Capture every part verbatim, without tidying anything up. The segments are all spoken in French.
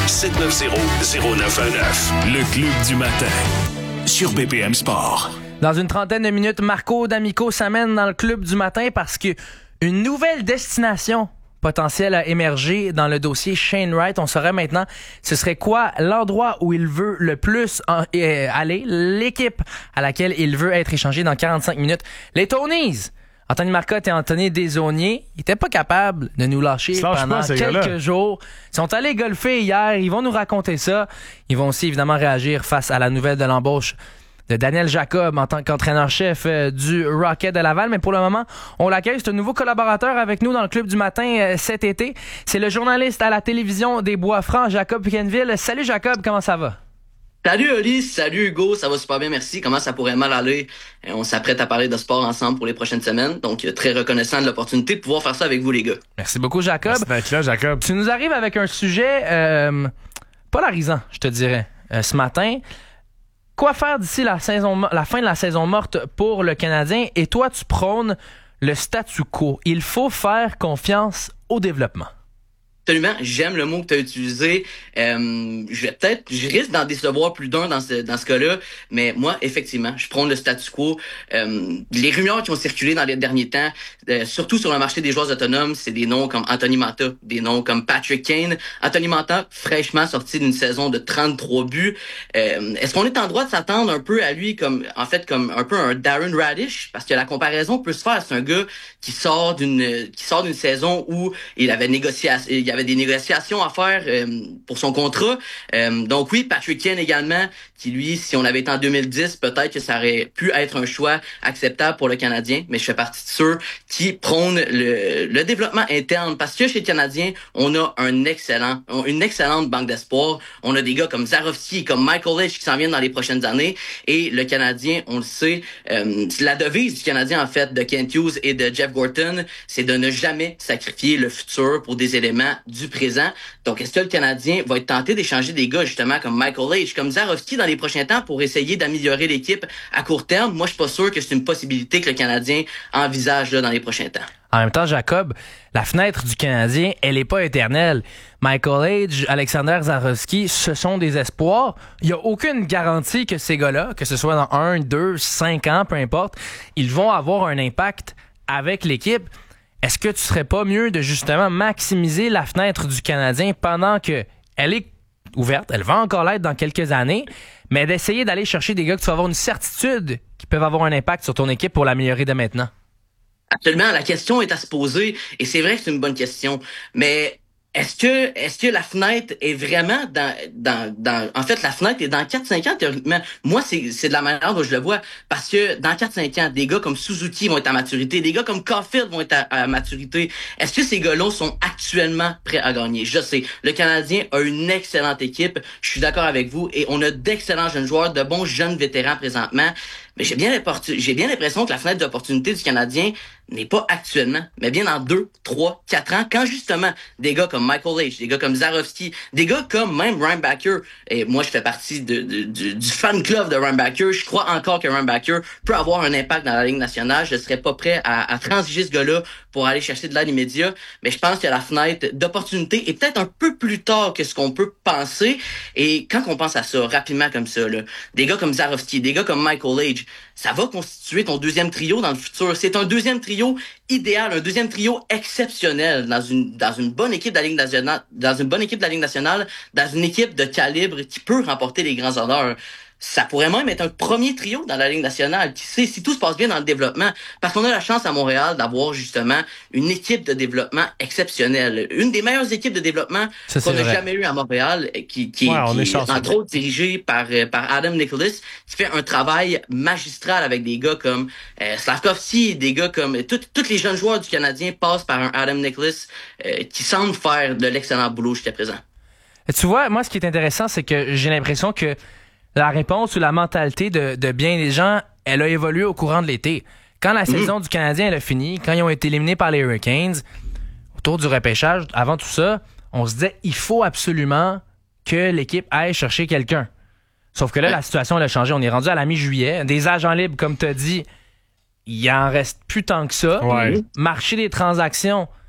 sept neuf zéro zéro neuf un neuf. Le Club du matin sur B P M Sport. Dans une trentaine de minutes, Marco D'Amico s'amène dans le Club du matin parce que une nouvelle destination potentielle a émergé dans le dossier Shane Wright. On saurait maintenant ce serait quoi l'endroit où il veut le plus en, euh, aller, l'équipe à laquelle il veut être échangé dans quarante-cinq minutes. Les Tonys! Anthony Marcotte et Anthony Desaulniers n'étaient pas capables de nous lâcher pendant pas, quelques gars-là. jours. Ils sont allés golfer hier, ils vont nous raconter ça. Ils vont aussi évidemment réagir face à la nouvelle de l'embauche de Daniel Jacob en tant qu'entraîneur-chef euh, du Rocket de Laval. Mais pour le moment, on l'accueille. C'est un nouveau collaborateur avec nous dans le Club du matin euh, cet été. C'est le journaliste à la télévision des Bois-Francs, Jacob Piquenneville. Salut Jacob, comment ça va? Salut Oli, salut Hugo, ça va super bien, merci. Comment ça pourrait mal aller? On s'apprête à parler de sport ensemble pour les prochaines semaines. Donc, très reconnaissant de l'opportunité de pouvoir faire ça avec vous, les gars. Merci beaucoup, Jacob. Merci d'être là, Jacob. Tu nous arrives avec un sujet euh, polarisant, je te dirais, euh, ce matin. Quoi faire d'ici la saison, la fin de la saison morte pour le Canadien? Et toi, tu prônes le statu quo. Il faut faire confiance au développement. Absolument, j'aime le mot que tu as utilisé. Euh, je vais peut-être, je risque d'en décevoir plus d'un dans ce dans ce cas-là, mais moi, effectivement, je prône le statu quo. Euh, les rumeurs qui ont circulé dans les derniers temps, euh, surtout sur le marché des joueurs autonomes, c'est des noms comme Anthony Mantha, des noms comme Patrick Kane. Anthony Mantha, fraîchement sorti d'une saison de trente-trois buts. Euh, est-ce qu'on est en droit de s'attendre un peu à lui comme, en fait, comme un peu un Darren Radish? Parce que la comparaison peut se faire. C'est un gars qui sort d'une qui sort d'une saison où il avait négocié, il y avait des négociations à faire euh, pour son contrat. Euh, donc oui, Patrick Kane également, qui lui, si on avait été en deux mille dix, peut-être que ça aurait pu être un choix acceptable pour le Canadien, mais je fais partie de ceux qui prônent le, le développement interne, parce que chez le Canadien, on a un excellent, une excellente banque d'espoir. On a des gars comme Zarovski, comme Michael Leach qui s'en viennent dans les prochaines années, et le Canadien, on le sait, euh, la devise du Canadien, en fait, de Kent Hughes et de Jeff Gorton, c'est de ne jamais sacrifier le futur pour des éléments du présent. Donc, est-ce que le Canadien va être tenté d'échanger des gars, justement, comme Michael Leach, comme Zarovski dans les prochains temps pour essayer d'améliorer l'équipe à court terme? Moi, je suis pas sûr que c'est une possibilité que le Canadien envisage là dans les prochains temps. En même temps, Jacob, la fenêtre du Canadien, elle est pas éternelle. Michael Leach, Alexander Zarovski, ce sont des espoirs. Il y a aucune garantie que ces gars-là, que ce soit dans un, deux, cinq ans, peu importe, ils vont avoir un impact avec l'équipe. Est-ce que tu serais pas mieux de justement maximiser la fenêtre du Canadien pendant que elle est ouverte, elle va encore l'être dans quelques années, mais d'essayer d'aller chercher des gars que tu vas avoir une certitude qui peuvent avoir un impact sur ton équipe pour l'améliorer dès maintenant? Absolument, la question est à se poser, et c'est vrai que c'est une bonne question, mais est-ce que est-ce que la fenêtre est vraiment dans dans dans en fait la fenêtre est dans quatre cinq ans théoriquement. Moi c'est c'est de la manière dont je le vois, parce que dans quatre cinq ans, des gars comme Suzuki vont être à maturité, des gars comme Caulfield vont être à, à maturité. Est-ce que ces gars-là sont actuellement prêts à gagner? Je sais, le Canadien a une excellente équipe, je suis d'accord avec vous, et on a d'excellents jeunes joueurs, de bons jeunes vétérans présentement. Mais j'ai bien j'ai bien l'impression que la fenêtre d'opportunité du Canadien n'est pas actuellement, mais bien dans deux, trois, quatre ans, quand justement des gars comme Michael Leach, des gars comme Zarovski, des gars comme même Ryan Backer, et moi je fais partie de, de, de, du fan club de Ryan Backer, je crois encore que Ryan Backer peut avoir un impact dans la Ligue nationale, je serais pas prêt à, à transiger ce gars-là pour aller chercher de l'aide immédiate, mais je pense que la fenêtre d'opportunité est peut-être un peu plus tard que ce qu'on peut penser, et quand on pense à ça, rapidement comme ça, là, des gars comme Zarovski, des gars comme Michael Leach, ça va constituer ton deuxième trio dans le futur. C'est un deuxième trio idéal, un deuxième trio exceptionnel dans une dans une bonne équipe de la Ligue nationale, dans une bonne équipe de la Ligue nationale, dans une équipe de calibre qui peut remporter les grands honneurs. Ça pourrait même être un premier trio dans la Ligue nationale. Qui sait, si tout se passe bien dans le développement, parce qu'on a la chance à Montréal d'avoir justement une équipe de développement exceptionnelle. Une des meilleures équipes de développement ça, qu'on n'a jamais eu à Montréal, qui, qui, ouais, qui est, est entre autres dirigée par, par Adam Nicholas, qui fait un travail magistral avec des gars comme euh, Slavkovski, des gars comme... Tous les jeunes joueurs du Canadien passent par un Adam Nicholas euh, qui semble faire de l'excellent boulot jusqu'à présent. Tu vois, moi, ce qui est intéressant, c'est que j'ai l'impression que la réponse ou la mentalité de, de bien des gens, elle a évolué au courant de l'été. Quand la mmh. saison du Canadien elle a fini, quand ils ont été éliminés par les Hurricanes, autour du repêchage, avant tout ça, on se disait il faut absolument que l'équipe aille chercher quelqu'un. Sauf que là, ouais. la situation elle a changé. On est rendu à la mi-juillet. Des agents libres, comme tu as dit, il en reste plus tant que ça. Ouais. Marché des transactions,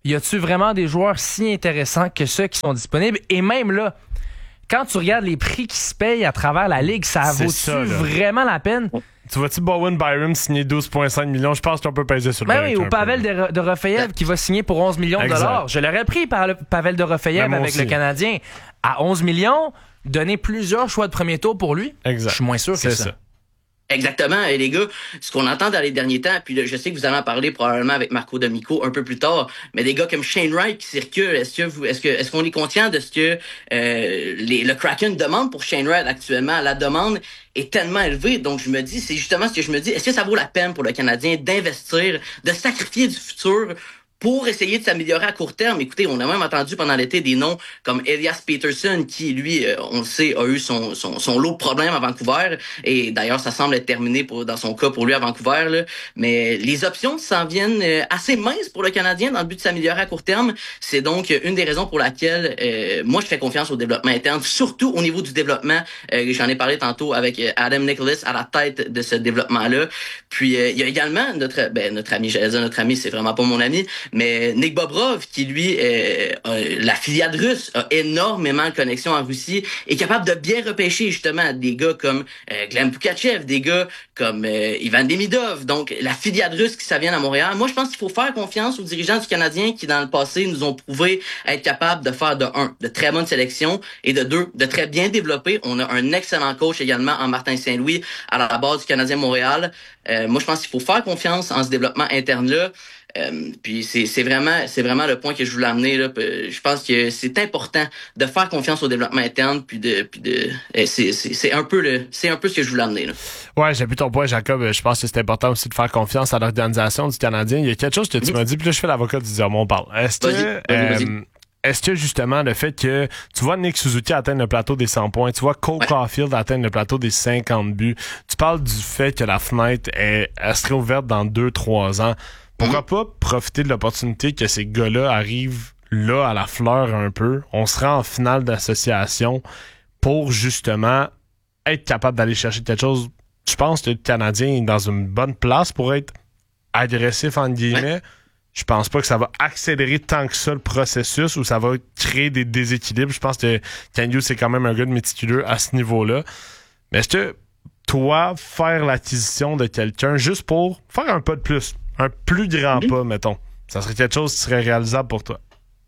y a-tu vraiment des joueurs si intéressants que ceux qui sont disponibles? Et même là, quand tu regardes les prix qui se payent à travers la Ligue, ça C'est vaut-tu ça, là. vraiment la peine? Tu vois-tu Bowen Byram signer douze virgule cinq millions? Je pense qu'on peut peser sur le Ben break oui, ou un Pavel peu. de, de Refeyev qui va signer pour onze millions de Exact. dollars. Je l'aurais pris par le Pavel de Refeyev Ben, moi avec aussi. le Canadien. À onze millions, donner plusieurs choix de premier tour pour lui, Exact. je suis moins sûr que C'est ça. ça. Exactement. Et les gars, ce qu'on entend dans les derniers temps, puis là, je sais que vous allez en parler probablement avec Marco D'Amico un peu plus tard, mais des gars comme Shane Wright qui circulent, est-ce que vous, est-ce que, est-ce qu'on est conscient de ce que euh, les, le Kraken demande pour Shane Wright actuellement? La demande est tellement élevée, donc je me dis, c'est justement ce que je me dis, est-ce que ça vaut la peine pour le Canadien d'investir, de sacrifier du futur pour essayer de s'améliorer à court terme? Écoutez, on a même entendu pendant l'été des noms comme Elias Peterson, qui, lui, euh, on le sait, a eu son, son, son lot de problèmes à Vancouver. Et d'ailleurs, ça semble être terminé pour, dans son cas pour lui à Vancouver. Là. Mais les options s'en viennent euh, assez minces pour le Canadien dans le but de s'améliorer à court terme. C'est donc une des raisons pour laquelle euh, moi, je fais confiance au développement interne, surtout au niveau du développement. Euh, j'en ai parlé tantôt avec Adam Nicholas à la tête de ce développement-là. Puis, euh, il y a également notre, ben, notre ami, j'allais dire notre ami, c'est vraiment pas mon ami, mais Nick Bobrov, qui lui, euh, euh, la filiale russe, a énormément de connexions en Russie, est capable de bien repêcher justement des gars comme euh, Glenn Pukachev, des gars comme euh, Ivan Demidov. Donc, la filiale russe qui s'avient à Montréal. Moi, je pense qu'il faut faire confiance aux dirigeants du Canadien qui, dans le passé, nous ont prouvé être capables de faire de un, de très bonnes sélections et de deux, de très bien développer. On a un excellent coach également en Martin Saint-Louis à la base du Canadien Montréal. Euh, moi, je pense qu'il faut faire confiance en ce développement interne-là. Euh, puis c'est c'est vraiment c'est vraiment le point que je voulais amener là. Je pense que c'est important de faire confiance au développement interne puis de puis de c'est c'est c'est un peu le c'est un peu ce que je voulais amener là. Ouais, j'ai vu ton point, Jacob. Je pense que c'est important aussi de faire confiance à l'organisation du Canadien. Il y a quelque chose que tu m'as dit, puis là je fais l'avocat du diable, on parle. Est-ce que Vas-y, vas-y, vas-y. euh, est-ce que justement le fait que tu vois Nick Suzuki atteindre le plateau des cent points, tu vois Cole Ouais. Caulfield atteindre le plateau des cinquante buts, tu parles du fait que la fenêtre est, elle serait ouverte dans deux trois ans. Pourquoi Mm-hmm. pas profiter de l'opportunité que ces gars-là arrivent là à la fleur un peu, on sera en finale d'association pour justement être capable d'aller chercher quelque chose. Je pense que le Canadien est dans une bonne place pour être agressif entre guillemets. Ouais. Je pense pas que ça va accélérer tant que ça le processus ou ça va créer des déséquilibres. Je pense que Ken Hughes, c'est quand même un gars de méticuleux à ce niveau-là. Mais est-ce que toi, faire l'acquisition de quelqu'un juste pour faire un pas de plus, un plus grand Mm-hmm. pas, mettons, ça serait quelque chose qui serait réalisable pour toi?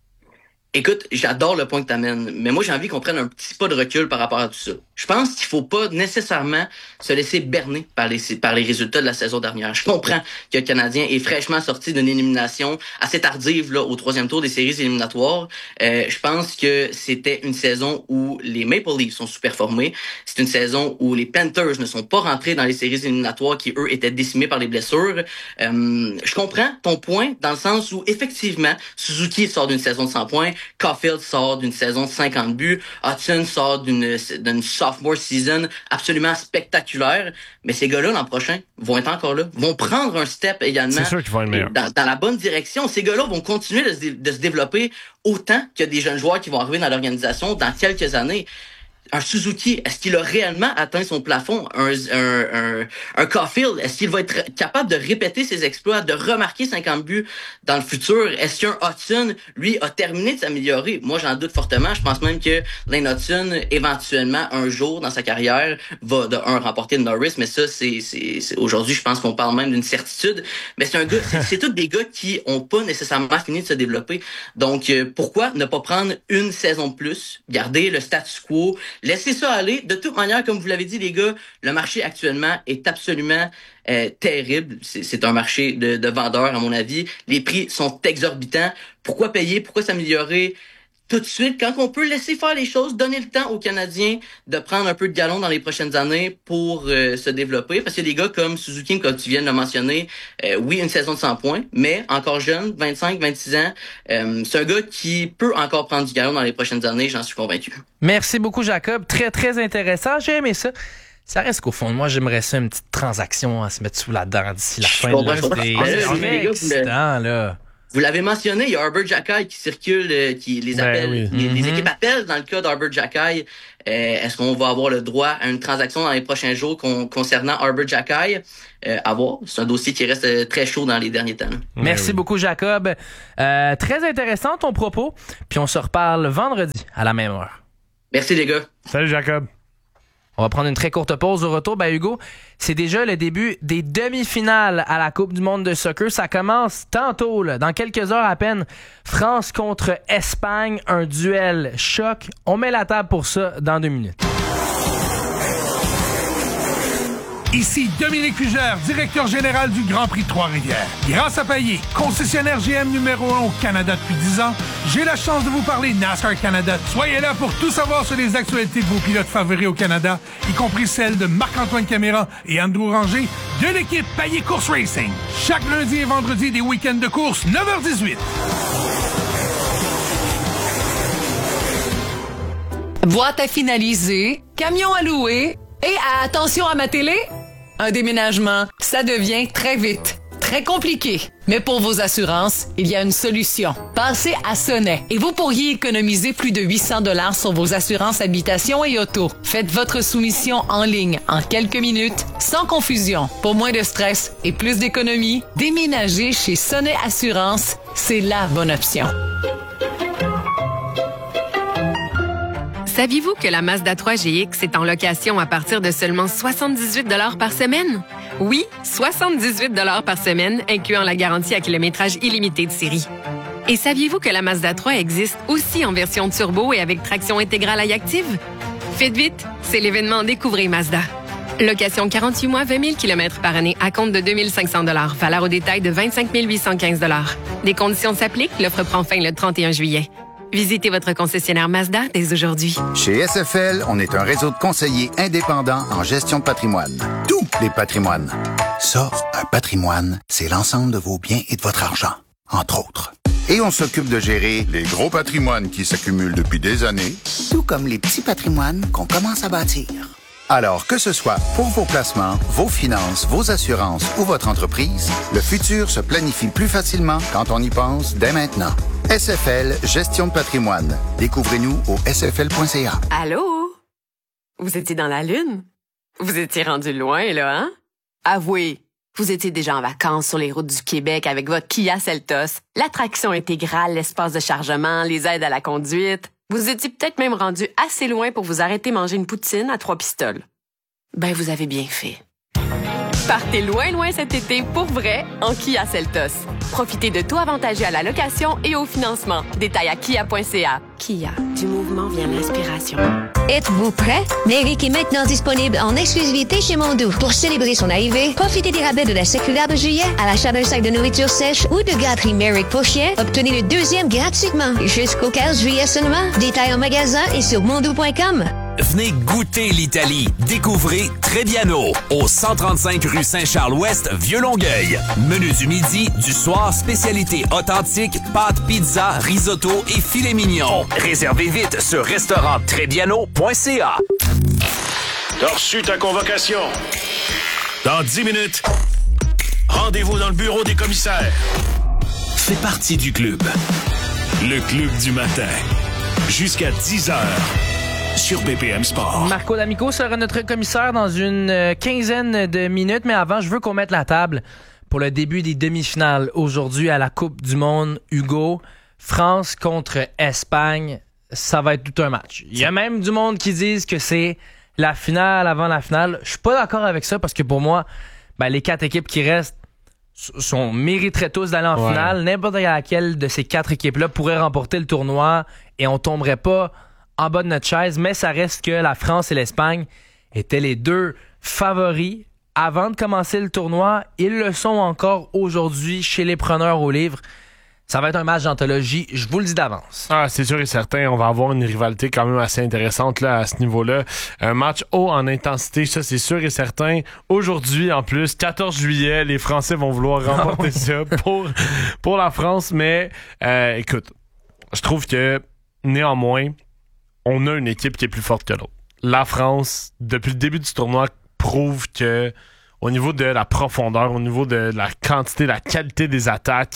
Écoute, j'adore le point que t'amènes, mais moi j'ai envie qu'on prenne un petit pas de recul par rapport à tout ça. Je pense qu'il faut pas nécessairement se laisser berner par les par les résultats de la saison dernière. Je comprends que le Canadien est fraîchement sorti d'une élimination assez tardive là au troisième tour des séries éliminatoires. Euh, je pense que c'était une saison où les Maple Leafs sont sous-performés. C'est une saison où les Panthers ne sont pas rentrés dans les séries éliminatoires qui eux étaient décimés par les blessures. Euh, je comprends ton point dans le sens où effectivement Suzuki sort d'une saison de cent points. Caulfield sort d'une saison de cinquante buts. Hudson sort d'une, d'une sophomore season absolument spectaculaire. Mais ces gars-là, l'an prochain, vont être encore là. Vont prendre un step également. C'est sûr qu'ils vont être meilleurs. Dans, dans la bonne direction. Ces gars-là vont continuer de se, de se développer autant qu'il y a des jeunes joueurs qui vont arriver dans l'organisation dans quelques années. Un Suzuki, est-ce qu'il a réellement atteint son plafond? Un, un, un, un Caulfield, est-ce qu'il va être capable de répéter ses exploits, de remarquer cinquante buts dans le futur? Est-ce qu'un Hudson, lui, a terminé de s'améliorer? Moi, j'en doute fortement. Je pense même que Lane Hudson, éventuellement, un jour dans sa carrière, va de un remporter le Norris. Mais ça, c'est, c'est, c'est aujourd'hui, je pense qu'on parle même d'une certitude. Mais c'est un gars, c'est, c'est tous des gars qui ont pas nécessairement fini de se développer. Donc, euh, pourquoi ne pas prendre une saison de plus, garder le status quo? Laissez ça aller. De toute manière, comme vous l'avez dit, les gars, le marché actuellement est absolument euh, terrible. C'est, c'est un marché de, de vendeurs, à mon avis. Les prix sont exorbitants. Pourquoi payer? Pourquoi s'améliorer tout de suite quand on peut laisser faire les choses, donner le temps aux Canadiens de prendre un peu de galon dans les prochaines années pour euh, se développer? Parce qu'il y a des gars comme Suzuki, comme tu viens de le mentionner, euh, oui, une saison de cent points, mais encore jeune, vingt-cinq, vingt-six ans. Euh, c'est un gars qui peut encore prendre du galon dans les prochaines années, j'en suis convaincu. Merci beaucoup, Jacob. Très, très intéressant. J'ai aimé ça. Ça reste qu'au fond de moi, j'aimerais ça une petite transaction à se mettre sous la dent d'ici la Je fin comprends, de je comprends. l'année. Ah, là, C'est les gars, vous excitant, là. Vous l'avez mentionné, il y a Arbor Xhekaj qui circule, euh, qui les appelle, Ben oui. les, les Mm-hmm. équipes appellent dans le cas d'Arbor Xhekaj. Euh, est-ce qu'on va avoir le droit à une transaction dans les prochains jours con- concernant Arbor Xhekaj? Euh, à voir. C'est un dossier qui reste euh, très chaud dans les derniers temps. Merci oui. beaucoup, Jacob. Euh, très intéressant ton propos. Puis on se reparle vendredi à la même heure. Merci les gars. Salut Jacob. On va prendre une très courte pause. Au retour, ben Hugo, c'est déjà le début des demi-finales à la Coupe du monde de soccer. Ça commence tantôt, là, dans quelques heures à peine. France contre Espagne, un duel choc. On met la table pour ça dans deux minutes. Ici Dominique Fugère, directeur général du Grand Prix de Trois-Rivières. Grâce à Payet, concessionnaire G M numéro un au Canada depuis dix ans, j'ai la chance de vous parler NASCAR Canada. Soyez là pour tout savoir sur les actualités de vos pilotes favoris au Canada, y compris celles de Marc-Antoine Caméra et Andrew Ranger de l'équipe Payet Course Racing. Chaque lundi et vendredi des week-ends de course, neuf heures dix-huit. Boîte à finaliser, camion à louer et attention à ma télé, un déménagement, ça devient très vite, très compliqué. Mais pour vos assurances, il y a une solution. Passez à Sonnet et vous pourriez économiser plus de huit cents dollars sur vos assurances habitation et auto. Faites votre soumission en ligne en quelques minutes, sans confusion. Pour moins de stress et plus d'économie, déménager chez Sonnet Assurance, c'est la bonne option. Saviez-vous que la Mazda trois G X est en location à partir de seulement soixante-dix-huit dollars par semaine? Oui, soixante-dix-huit dollars par semaine, incluant la garantie à kilométrage illimité de série. Et saviez-vous que la Mazda trois existe aussi en version turbo et avec traction intégrale iActive? Faites vite, c'est l'événement Découvrez Mazda. Location quarante-huit mois, vingt mille kilomètres par année à compte de deux mille cinq cents dollars. Valeur au détail de vingt-cinq mille huit cent quinze dollars. Des conditions s'appliquent, l'offre prend fin le trente et un juillet. Visitez votre concessionnaire Mazda dès aujourd'hui. Chez S F L, on est un réseau de conseillers indépendants en gestion de patrimoine. Tous les patrimoines. Ça, un patrimoine, c'est l'ensemble de vos biens et de votre argent, entre autres. Et on s'occupe de gérer les gros patrimoines qui s'accumulent depuis des années, tout comme les petits patrimoines qu'on commence à bâtir. Alors, que ce soit pour vos placements, vos finances, vos assurances ou votre entreprise, le futur se planifie plus facilement quand on y pense dès maintenant. S F L, gestion de patrimoine. Découvrez-nous au s f l point c a. Allô? Vous étiez dans la Lune? Vous étiez rendu loin, là, hein? Avouez, vous étiez déjà en vacances sur les routes du Québec avec votre Kia Seltos, l'attraction intégrale, l'espace de chargement, les aides à la conduite. Vous étiez peut-être même rendu assez loin pour vous arrêter manger une poutine à trois pistoles. Ben, vous avez bien fait. Partez loin, loin cet été pour vrai en Kia Seltos. Profitez de tout avantageux à la location et au financement. Détails à kia point c a. Kia, du mouvement vient l'inspiration. Êtes-vous prêt? Méric est maintenant disponible en exclusivité chez Mondou. Pour célébrer son arrivée, profitez des rabais de la circulaire de juillet à l'achat d'un sac de nourriture sèche ou de gâterie Méric pour chien. Obtenez le deuxième gratuitement jusqu'au quinze juillet seulement. Détails en magasin et sur mondou point com. Venez goûter l'Italie. Découvrez Trebbiano au cent trente-cinq rue Saint-Charles-Ouest, Vieux-Longueuil. Menu du midi, du soir, spécialité authentique, pâtes, pizza, risotto et filet mignon. Réservez vite sur restaurant trebbiano point c a. T'as reçu ta convocation. Dans dix minutes, rendez-vous dans le bureau des commissaires. Fais partie du club. Le club du matin. Jusqu'à dix heures. Sur B P M Sport. Marco D'Amico sera notre commissaire dans une euh, quinzaine de minutes, mais avant, je veux qu'on mette la table pour le début des demi-finales aujourd'hui à la Coupe du monde. Hugo, France contre Espagne, ça va être tout un match. Il y a même du monde qui disent que c'est la finale avant la finale. Je suis pas d'accord avec ça parce que pour moi, ben, les quatre équipes qui restent sont mériteraient tous d'aller en ouais. finale. N'importe laquelle de ces quatre équipes-là pourrait remporter le tournoi et on tomberait pas en bas de notre chaise, mais ça reste que la France et l'Espagne étaient les deux favoris avant de commencer le tournoi. Ils le sont encore aujourd'hui chez les preneurs au livre. Ça va être un match d'anthologie, je vous le dis d'avance. Ah, c'est sûr et certain, on va avoir une rivalité quand même assez intéressante là à ce niveau-là. Un match haut en intensité, ça c'est sûr et certain. Aujourd'hui, en plus, quatorze juillet, les Français vont vouloir remporter ça pour, pour la France, mais euh, écoute, je trouve que néanmoins, on a une équipe qui est plus forte que l'autre. La France, depuis le début du tournoi, prouve que au niveau de la profondeur, au niveau de la quantité, la qualité des attaques,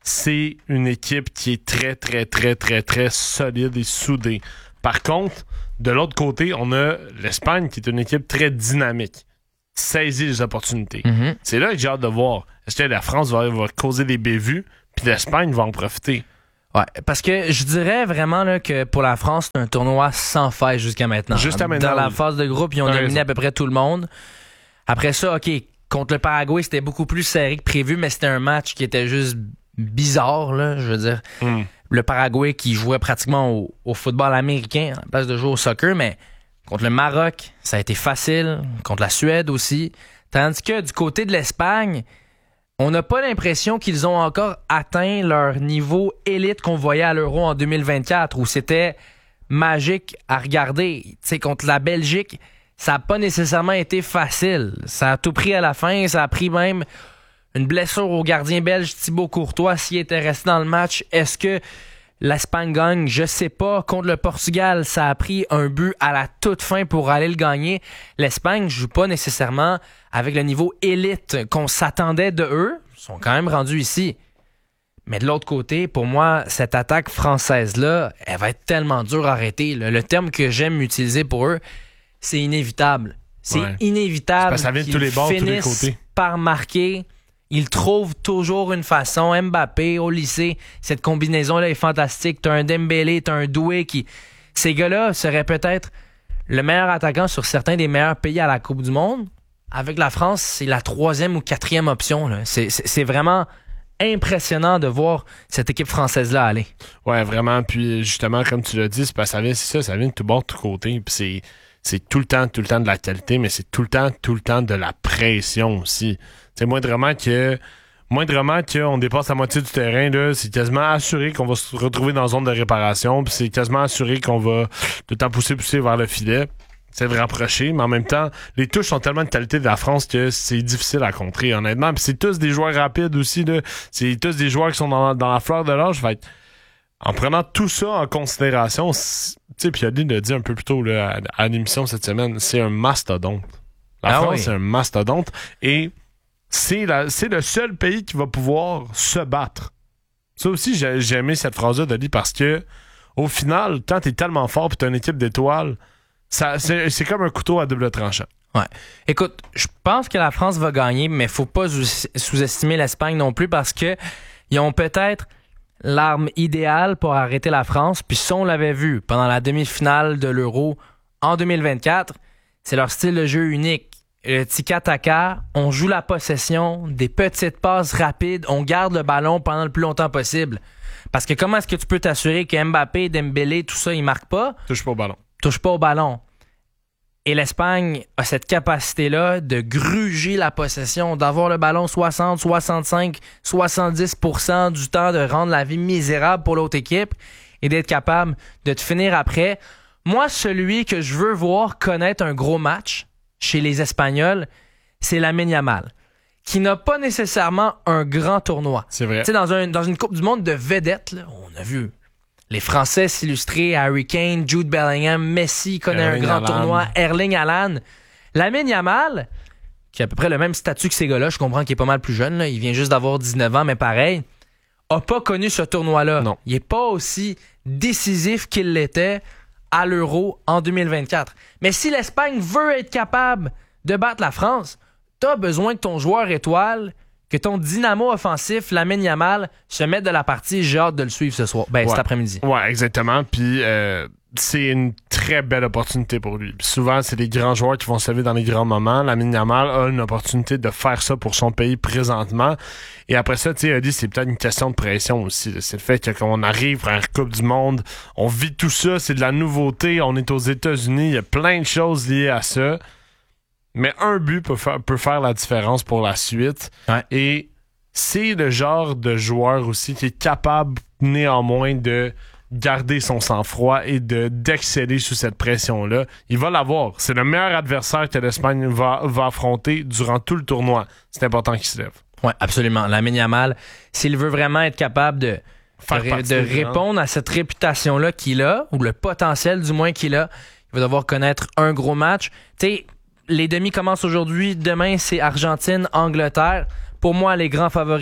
c'est une équipe qui est très, très, très, très, très solide et soudée. Par contre, de l'autre côté, on a l'Espagne qui est une équipe très dynamique. Saisit les opportunités. Mm-hmm. C'est là que j'ai hâte de voir. Est-ce que la France va, va causer des bévues, puis l'Espagne va en profiter? Ouais, parce que je dirais vraiment là, que pour la France, c'est un tournoi sans faille jusqu'à maintenant. Jusqu'à maintenant. Dans la phase de groupe, ils ont dominé à peu près tout le monde. Après ça, OK, contre le Paraguay, c'était beaucoup plus serré que prévu, mais c'était un match qui était juste bizarre, là, je veux dire. Mm. Le Paraguay qui jouait pratiquement au, au football américain à la place de jouer au soccer, mais contre le Maroc, ça a été facile. Contre la Suède aussi. Tandis que du côté de l'Espagne, on n'a pas l'impression qu'ils ont encore atteint leur niveau élite qu'on voyait à l'Euro en deux mille vingt-quatre, où c'était magique à regarder. Tu sais, contre la Belgique, ça n'a pas nécessairement été facile. Ça a tout pris à la fin. Ça a pris même une blessure au gardien belge Thibaut Courtois s'il était resté dans le match. Est-ce que l'Espagne gagne? Je sais pas. Contre le Portugal, ça a pris un but à la toute fin pour aller le gagner. L'Espagne joue pas nécessairement avec le niveau élite qu'on s'attendait de eux. Ils sont quand même rendus ici. Mais de l'autre côté, pour moi, cette attaque française-là, elle va être tellement dure à arrêter. Le, le terme que j'aime utiliser pour eux, c'est inévitable. C'est ouais. inévitable. C'est ça vient de tous les bords, tous les côtés. Par marquer. Ils trouvent toujours une façon. Mbappé, au lycée, cette combinaison-là est fantastique. T'as un Dembélé, t'as un Doué qui... Ces gars-là seraient peut-être le meilleur attaquant sur certains des meilleurs pays à la Coupe du Monde. Avec la France, c'est la troisième ou quatrième option. Là. C'est, c'est, c'est vraiment impressionnant de voir cette équipe française-là aller. Ouais, vraiment. Puis justement, comme tu l'as dit, c'est, parce que ça vient, c'est ça, ça vient de tout bord, de tout côté. Puis c'est, c'est tout le temps, tout le temps de la qualité, mais c'est tout le temps, tout le temps de la pression aussi. C'est moindrement que moindrement qu'on dépasse la moitié du terrain, là, c'est quasiment assuré qu'on va se retrouver dans la zone de réparation, puis c'est quasiment assuré qu'on va tout le temps pousser, pousser vers le filet. C'est de rapprocher, mais en même temps, les touches sont tellement de qualité de la France que c'est difficile à contrer, honnêtement. Puis c'est tous des joueurs rapides aussi, là. C'est tous des joueurs qui sont dans, dans la fleur de l'âge. Fait en prenant tout ça en considération, tu sais, puis Yadi l'a dit un peu plus tôt là, à, à l'émission cette semaine, c'est un mastodonte. La ah France, oui. c'est un mastodonte. Et C'est, la, c'est le seul pays qui va pouvoir se battre. Ça aussi, j'ai, j'ai aimé cette phrase-là, Dali, parce que au final, quand t'es tellement fort et t'as une équipe d'étoiles, ça, c'est, c'est comme un couteau à double tranchant. Ouais. Écoute, je pense que la France va gagner, mais faut pas sous-estimer l'Espagne non plus parce que ils ont peut-être l'arme idéale pour arrêter la France. Puis ça, on l'avait vu pendant la demi-finale de l'Euro en deux mille vingt-quatre. C'est leur style de jeu unique. Le tiki-taka, on joue la possession, des petites passes rapides, on garde le ballon pendant le plus longtemps possible. Parce que comment est-ce que tu peux t'assurer que Mbappé, Dembélé, tout ça, ils marquent pas? Touche pas au ballon. Touche pas au ballon. Et l'Espagne a cette capacité-là de gruger la possession, d'avoir le ballon soixante, soixante-cinq, soixante-dix pour cent du temps, de rendre la vie misérable pour l'autre équipe et d'être capable de te finir après. Moi, celui que je veux voir connaître un gros match chez les Espagnols, c'est Lamine Yamal, qui n'a pas nécessairement un grand tournoi. C'est vrai. Tu sais, dans, un, dans une Coupe du Monde de vedettes, là, on a vu les Français s'illustrer, Harry Kane, Jude Bellingham, Messi connaît Erling un grand Haaland. tournoi, Erling Haaland. Lamine Yamal, qui a à peu près le même statut que ces gars-là, je comprends qu'il est pas mal plus jeune, là, il vient juste d'avoir dix-neuf ans, mais pareil, a pas connu ce tournoi-là. Non. Il est pas aussi décisif qu'il l'était à l'Euro en deux mille vingt-quatre. Mais si l'Espagne veut être capable de battre la France, t'as besoin que ton joueur étoile, que ton dynamo offensif, Lamine Yamal, se mette de la partie. J'ai hâte de le suivre ce soir. Ben, ouais. cet après-midi. Ouais, exactement. Puis euh, c'est une très belle opportunité pour lui. Puis souvent, c'est les grands joueurs qui vont se lever dans les grands moments. Lamine Yamal a une opportunité de faire ça pour son pays présentement. Et après ça, tu sais, Adi, c'est peut-être une question de pression aussi. Là. C'est le fait que quand on arrive à la Coupe du Monde, on vit tout ça, c'est de la nouveauté. On est aux États-Unis, il y a plein de choses liées à ça. Mais un but peut faire, peut faire la différence pour la suite. Ouais. Et c'est le genre de joueur aussi qui est capable néanmoins de garder son sang-froid et de d'exceller sous cette pression-là. Il va l'avoir. C'est le meilleur adversaire que l'Espagne va, va affronter durant tout le tournoi. C'est important qu'il se lève. Oui, absolument. Lamine Yamal, s'il veut vraiment être capable de, de, de répondre à cette réputation-là qu'il a, ou le potentiel du moins qu'il a, il va devoir connaître un gros match. Tu sais, les demi commencent aujourd'hui. Demain, c'est Argentine, Angleterre. Pour moi, les grands favoris,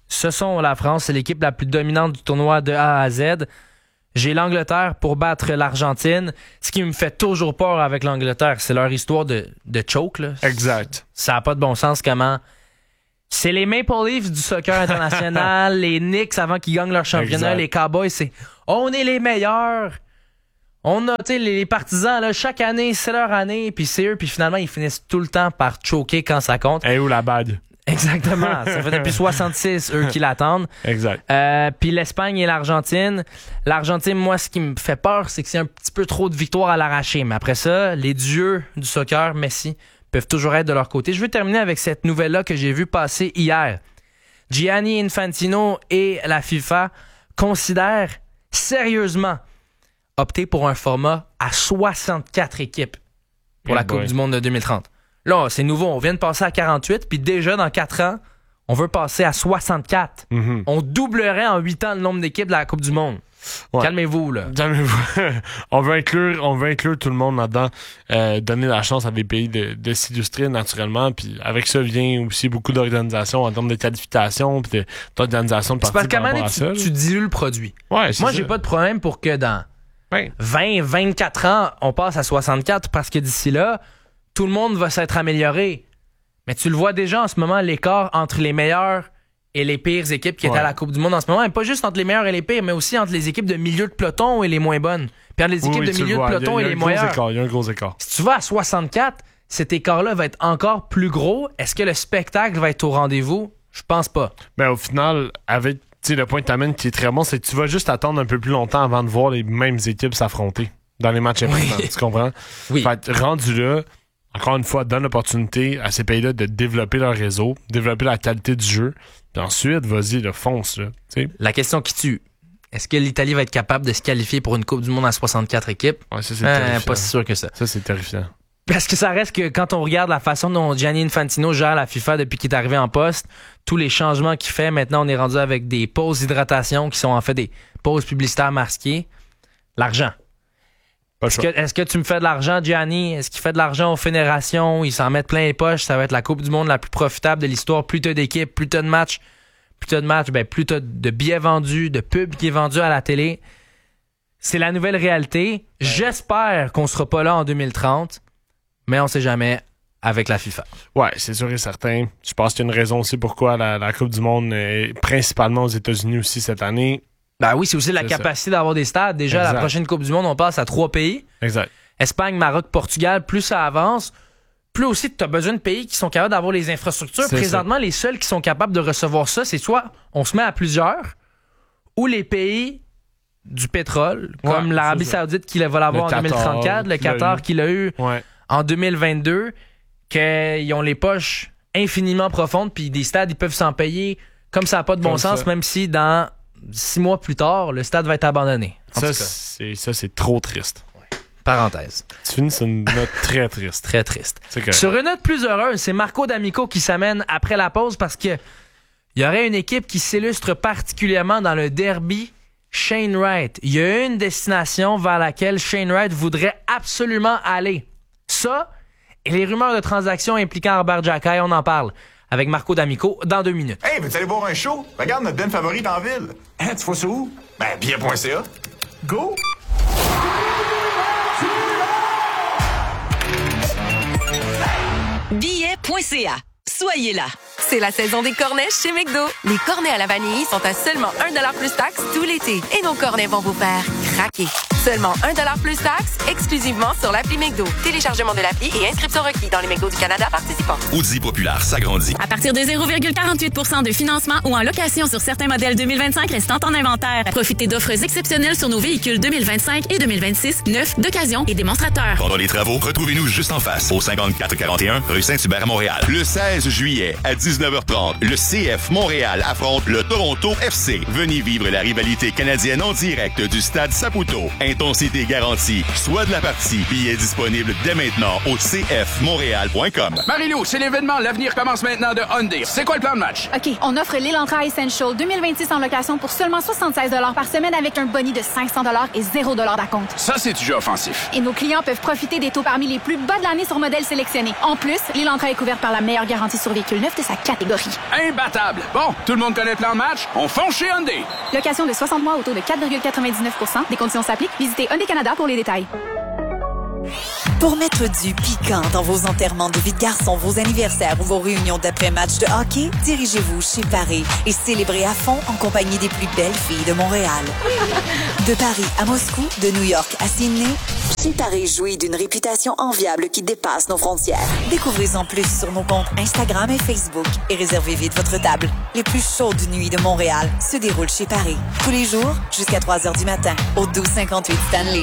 ce sont la France. C'est l'équipe la plus dominante du tournoi de A à Z. J'ai l'Angleterre pour battre l'Argentine. Ce qui me fait toujours peur avec l'Angleterre, c'est leur histoire de, de choke. Là. Exact. Ça n'a pas de bon sens comment... C'est les Maple Leafs du soccer international, les Knicks avant qu'ils gagnent leur championnat, exact. Les Cowboys, c'est on est les meilleurs. On a, tu sais, les partisans, là, chaque année, c'est leur année, puis c'est eux, puis finalement, ils finissent tout le temps par choquer quand ça compte. Et où la bague? Exactement. Ça fait depuis soixante-six, eux, qui l'attendent. Exact. Euh, puis l'Espagne et l'Argentine. L'Argentine, moi, ce qui me fait peur, c'est que c'est un petit peu trop de victoires à l'arraché. Mais après ça, les dieux du soccer, Messi, peuvent toujours être de leur côté. Je veux terminer avec cette nouvelle-là que j'ai vue passer hier. Gianni Infantino et la FIFA considèrent sérieusement opter pour un format à soixante-quatre équipes pour yeah la Coupe boy. du Monde de deux mille trente. Là, c'est nouveau. On vient de passer à quarante-huit, puis déjà, dans quatre ans, on veut passer à soixante-quatre. Mm-hmm. On doublerait en huit ans le nombre d'équipes de la Coupe du Monde. Ouais. Calmez-vous, là. Calmez-vous. on veut inclure, on veut inclure tout le monde là-dedans, euh, donner la chance à des pays de, de s'illustrer naturellement, puis avec ça vient aussi beaucoup d'organisations en termes de qualification, puis d'organisation de, de parties. C'est parce qu'à un moment donné, tu, tu dilues le produit. Ouais, c'est Moi, ça. j'ai pas de problème pour que dans ouais. vingt, vingt-quatre ans, on passe à soixante-quatre, parce que d'ici là, tout le monde va s'être amélioré. Mais tu le vois déjà en ce moment, l'écart entre les meilleurs et les pires équipes qui ouais. étaient à la Coupe du Monde en ce moment. Et pas juste entre les meilleurs et les pires, mais aussi entre les équipes de milieu de peloton et les moins bonnes. Puis entre les équipes oui, oui, de milieu de peloton y a, y a et les meilleurs. Il y a un gros écart. Si tu vas à soixante-quatre, cet écart-là va être encore plus gros. Est-ce que le spectacle va être au rendez-vous? Je pense pas. Mais au final, avec le point que tu amènes qui est très bon, c'est que tu vas juste attendre un peu plus longtemps avant de voir les mêmes équipes s'affronter dans les matchs importants. Oui. Tu comprends? Oui. Fait rendu là, encore une fois, donne l'opportunité à ces pays-là de développer leur réseau, développer la qualité du jeu. Puis ensuite, vas-y, le fonce. Là, t'sais. La question qui tue, est-ce que l'Italie va être capable de se qualifier pour une Coupe du Monde à soixante-quatre équipes? Ouais, ça, c'est euh, terrifiant. Pas si sûr que ça. Ça, c'est terrifiant. Parce que ça reste que quand on regarde la façon dont Gianni Infantino gère la FIFA depuis qu'il est arrivé en poste, tous les changements qu'il fait, maintenant on est rendu avec des pauses d'hydratation qui sont en fait des pauses publicitaires masquées. L'argent. Est-ce que, est-ce que tu me fais de l'argent, Gianni? Est-ce qu'il fait de l'argent aux fédérations? Ils s'en mettent plein les poches. Ça va être la Coupe du Monde la plus profitable de l'histoire. Plus t'as d'équipes, plus t'as de matchs, plus t'as de matchs, ben, plus t'as de billets vendus, de pubs qui est vendu à la télé. C'est la nouvelle réalité. Ouais. J'espère qu'on sera pas là en deux mille trente, mais on sait jamais avec la FIFA. Ouais, c'est sûr et certain. Je pense qu'il y a une raison aussi pourquoi la, la Coupe du Monde est principalement aux États-Unis aussi cette année. Ben oui, c'est aussi la c'est capacité ça. d'avoir des stades. Déjà, exact. La prochaine Coupe du Monde, on passe à trois pays. Exact. Espagne, Maroc, Portugal. Plus ça avance, plus aussi tu as besoin de pays qui sont capables d'avoir les infrastructures. C'est Présentement, ça. Les seuls qui sont capables de recevoir ça, c'est soit on se met à plusieurs, ou les pays du pétrole, ouais, comme l'Arabie Saoudite qui va l'avoir en Qatar, deux mille trente-quatre, le Qatar qui l'a eu ouais. en deux mille vingt-deux, qu'ils ont les poches infiniment profondes, puis des stades, ils peuvent s'en payer comme ça n'a pas de bon comme sens, ça. Même si dans six mois plus tard, le stade va être abandonné. Ça, c'est, ça, c'est trop triste. Ouais. Parenthèse. Tu finis sur une note très triste. Très triste. Sur une note plus heureuse, c'est Marco D'Amico qui s'amène après la pause parce que il y aurait une équipe qui s'illustre particulièrement dans le derby Shane Wright. Il y a une destination vers laquelle Shane Wright voudrait absolument aller. Ça, et les rumeurs de transactions impliquant Herbert Jacquet, on en parle avec Marco D'Amico dans deux minutes. Hey, veux-tu aller voir un show? Regarde notre den favorite en ville. Hein, tu vois ça où? Ben, billet point c a. Go! billet point c a. Soyez là. C'est la saison des cornets chez McDo. Les cornets à la vanille sont à seulement un dollar plus taxe tout l'été. Et nos cornets vont vous faire craquer. Seulement un dollar plus taxe, exclusivement sur l'appli McDo. Téléchargement de l'appli et inscription requis dans les McDo du Canada participants. Audi Populaire s'agrandit. À partir de zéro virgule quarante-huit pour cent de financement ou en location sur certains modèles deux mille vingt-cinq restant en inventaire. Profitez d'offres exceptionnelles sur nos véhicules deux mille vingt-cinq et deux mille vingt-six, neufs, d'occasion et démonstrateurs. Pendant les travaux, retrouvez-nous juste en face, au cinquante-quatre quarante et un rue Saint-Hubert à Montréal. Le seize juillet, à dix-neuf heures trente, le C F Montréal affronte le Toronto F C. Venez vivre la rivalité canadienne en direct du stade Saputo. ton C D garanti. Soit de la partie. Billets disponibles dès maintenant au c f montréal point com. Marie-Lou, c'est l'événement. L'avenir commence maintenant de Hyundai. C'est quoi le plan de match? OK, on offre l'Elantra Essential deux mille vingt-six en location pour seulement soixante-seize dollars par semaine avec un boni de cinq cents dollars et zéro dollars d'acompte. Ça, c'est du jeu offensif. Et nos clients peuvent profiter des taux parmi les plus bas de l'année sur modèles sélectionnés. En plus, l'Elantra est couverte par la meilleure garantie sur véhicule neuf de sa catégorie. Imbattable. Bon, tout le monde connaît le plan de match? On fonce chez Hyundai. Location de soixante mois au taux de quatre virgule quatre-vingt-dix-neuf pour cent. Des conditions s'appliquent. Visitez Hyundai Canada pour les détails. Pour mettre du piquant dans vos enterrements de vie de garçon, vos anniversaires ou vos réunions d'après-match de hockey, dirigez-vous chez Paris et célébrez à fond en compagnie des plus belles filles de Montréal. De Paris à Moscou, de New York à Sydney, chez Paris jouit d'une réputation enviable qui dépasse nos frontières. Découvrez-en plus sur nos comptes Instagram et Facebook et réservez vite votre table. Les plus chaudes nuits de Montréal se déroulent chez Paris. Tous les jours, jusqu'à trois heures du matin, au douze cinquante-huit Stanley.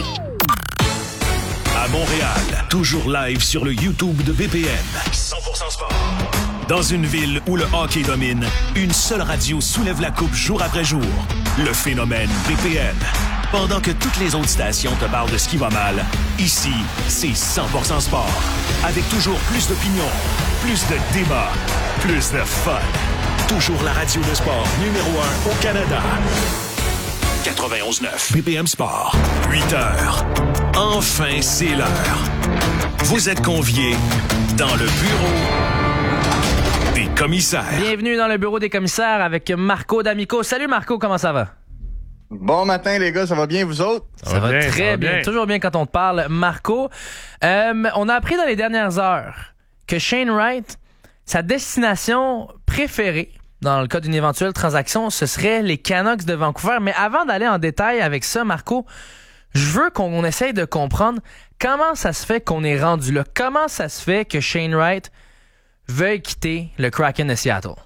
À Montréal, toujours live sur le YouTube de V P N. cent pour cent sport. Dans une ville où le hockey domine, une seule radio soulève la coupe jour après jour. Le phénomène V P N. Pendant que toutes les autres stations te parlent de ce qui va mal, ici, c'est cent pour cent sport. Avec toujours plus d'opinions, plus de débats, plus de fun. Toujours la radio de sport numéro un au Canada. quatre-vingt-onze neuf B P M Sport. huit heures. Enfin, c'est l'heure. Vous êtes conviés dans le bureau des commissaires. Bienvenue dans le bureau des commissaires avec Marco D'Amico. Salut Marco, comment ça va? Bon matin les gars, ça va bien vous autres? Ça, ça va, va bien, très ça va bien. bien, toujours bien quand on te parle. Marco, euh, on a appris dans les dernières heures que Shane Wright, sa destination préférée, dans le cas d'une éventuelle transaction, ce serait les Canucks de Vancouver. Mais avant d'aller en détail avec ça, Marco, je veux qu'on essaye de comprendre comment ça se fait qu'on est rendu là. Comment ça se fait que Shane Wright veuille quitter le Kraken de Seattle?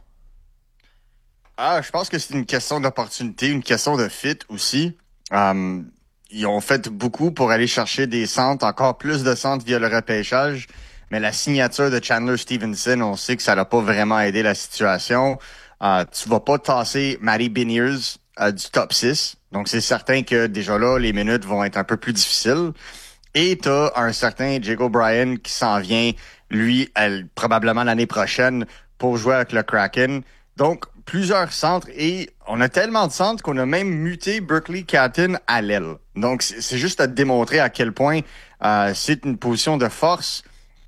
Ah, je pense que c'est une question d'opportunité, une question de fit aussi. Um, ils ont fait beaucoup pour aller chercher des centres, encore plus de centres via le repêchage. Mais la signature de Chandler Stevenson, on sait que ça n'a pas vraiment aidé la situation. Uh, tu vas pas tasser Matty Beniers uh, du top six. Donc, c'est certain que déjà là, les minutes vont être un peu plus difficiles. Et t'as un certain Jake O'Brien qui s'en vient, lui, elle, probablement l'année prochaine, pour jouer avec le Kraken. Donc, plusieurs centres. Et on a tellement de centres qu'on a même muté Berkeley Catton à l'aile. Donc, c'est, c'est juste à démontrer à quel point uh, c'est une position de force.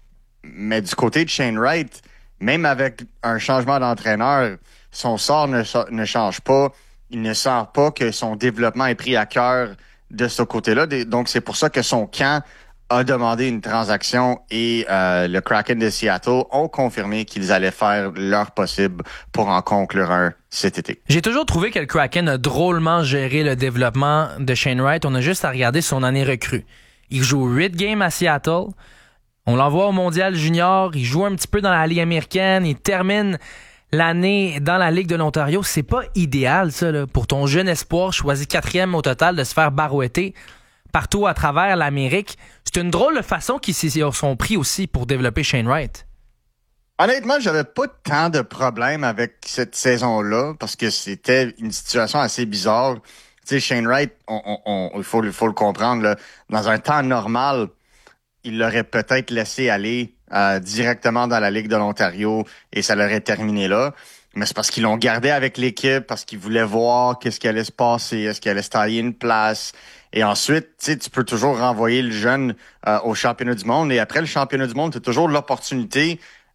Mais du côté de Shane Wright, même avec un changement d'entraîneur, son sort ne, ne change pas. Il ne sent pas que son développement est pris à cœur de ce côté-là. Donc, c'est pour ça que son camp a demandé une transaction et euh, le Kraken de Seattle ont confirmé qu'ils allaient faire leur possible pour en conclure un cet été. J'ai toujours trouvé que le Kraken a drôlement géré le développement de Shane Wright. On a juste à regarder son année recrue. Il joue huit games à Seattle. On l'envoie au Mondial Junior. Il joue un petit peu dans la Ligue américaine. Il termine l'année dans la Ligue de l'Ontario. C'est pas idéal, ça, là, pour ton jeune espoir choisi quatrième au total de se faire barouetter partout à travers l'Amérique. C'est une drôle de façon qu'ils sont pris aussi pour développer Shane Wright. Honnêtement, j'avais pas tant de problèmes avec cette saison-là parce que c'était une situation assez bizarre. Tu sais, Shane Wright, on, on, on, il faut, il faut le comprendre, là, dans un temps normal, il l'aurait peut-être laissé aller euh, directement dans la Ligue de l'Ontario et ça l'aurait terminé là. Mais c'est parce qu'ils l'ont gardé avec l'équipe, parce qu'ils voulaient voir qu'est-ce qui allait se passer, est-ce qu'il allait se tailler une place. Et ensuite, tu sais, tu peux toujours renvoyer le jeune euh, au championnat du monde. Et après le championnat du monde, tu as toujours l'opportunité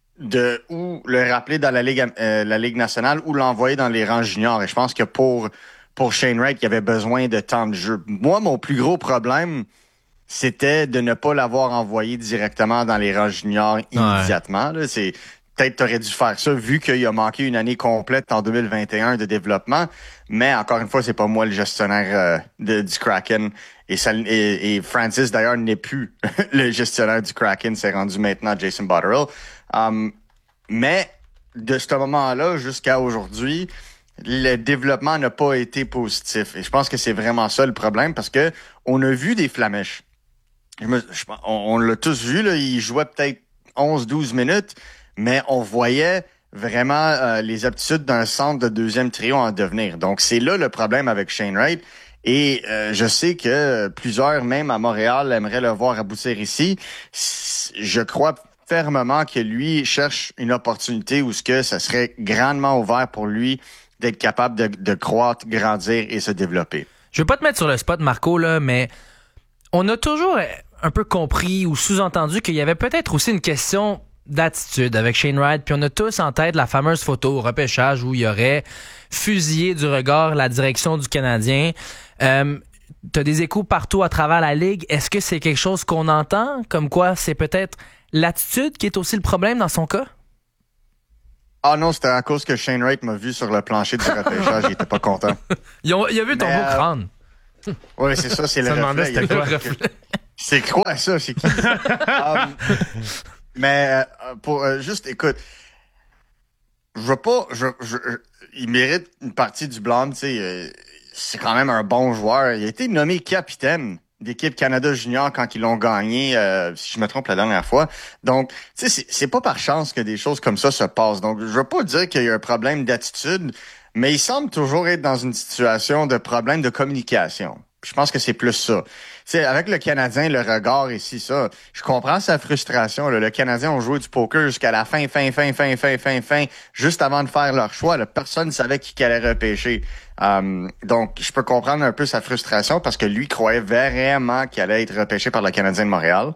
de ou le rappeler dans la Ligue euh, la Ligue nationale ou l'envoyer dans les rangs juniors. Et je pense que pour pour Shane Wright, il y avait besoin de temps de jeu. Moi, mon plus gros problème, c'était de ne pas l'avoir envoyé directement dans les rangs juniors immédiatement. Ouais. Là, c'est peut-être t'aurais dû faire ça vu qu'il a manqué une année complète en deux mille vingt et un de développement. Mais encore une fois, c'est pas moi le gestionnaire euh, de, du Kraken. Et, ça, et, et Francis, d'ailleurs, n'est plus le gestionnaire du Kraken. C'est rendu maintenant Jason Botterill. Um, mais de ce moment-là jusqu'à aujourd'hui, le développement n'a pas été positif. Et je pense que c'est vraiment ça le problème parce que on a vu des flamèches. Je me, je, on, on l'a tous vu, là, il jouait peut-être onze douze minutes, mais on voyait vraiment euh, les aptitudes d'un centre de deuxième trio en devenir. Donc, c'est là le problème avec Shane Wright. Et euh, je sais que plusieurs, même à Montréal, aimeraient le voir aboutir ici. Je crois fermement que lui cherche une opportunité où ce que ça serait grandement ouvert pour lui d'être capable de, de croître, grandir et se développer. Je veux pas te mettre sur le spot, Marco, là, mais on a toujours un peu compris ou sous-entendu qu'il y avait peut-être aussi une question d'attitude avec Shane Wright, puis on a tous en tête la fameuse photo au repêchage où il aurait fusillé du regard la direction du Canadien. Euh, t'as des échos partout à travers la Ligue. Est-ce que c'est quelque chose qu'on entend? Comme quoi, c'est peut-être l'attitude qui est aussi le problème dans son cas? Ah non, c'était à cause que Shane Wright m'a vu sur le plancher du repêchage, il était pas content. Il a, il a vu ton Mais, beau euh, crâne. Oui, c'est ça, c'est le demandait reflet. c'était Il a quoi? fait que- C'est quoi ça? C'est qui? um, mais euh, pour euh, juste, écoute, je veux pas... Je, je, je- il mérite une partie du blâme, tu sais. euh, c'est quand même un bon joueur. Il a été nommé capitaine d'équipe Canada Junior quand ils l'ont gagné, euh, si je me trompe la dernière fois. Donc, tu sais, c'est, c'est pas par chance que des choses comme ça se passent. Donc, je veux pas dire qu'il y a un problème d'attitude, mais il semble toujours être dans une situation de problème de communication. Je pense que c'est plus ça. Tu sais, avec le Canadien, le regard ici, ça, je comprends sa frustration. Là. Le Canadien ont joué du poker jusqu'à la fin, fin, fin, fin, fin, fin, fin, juste avant de faire leur choix. Là. Personne ne savait qui allait repêcher. Um, donc, je peux comprendre un peu sa frustration parce que lui croyait vraiment qu'il allait être repêché par le Canadien de Montréal.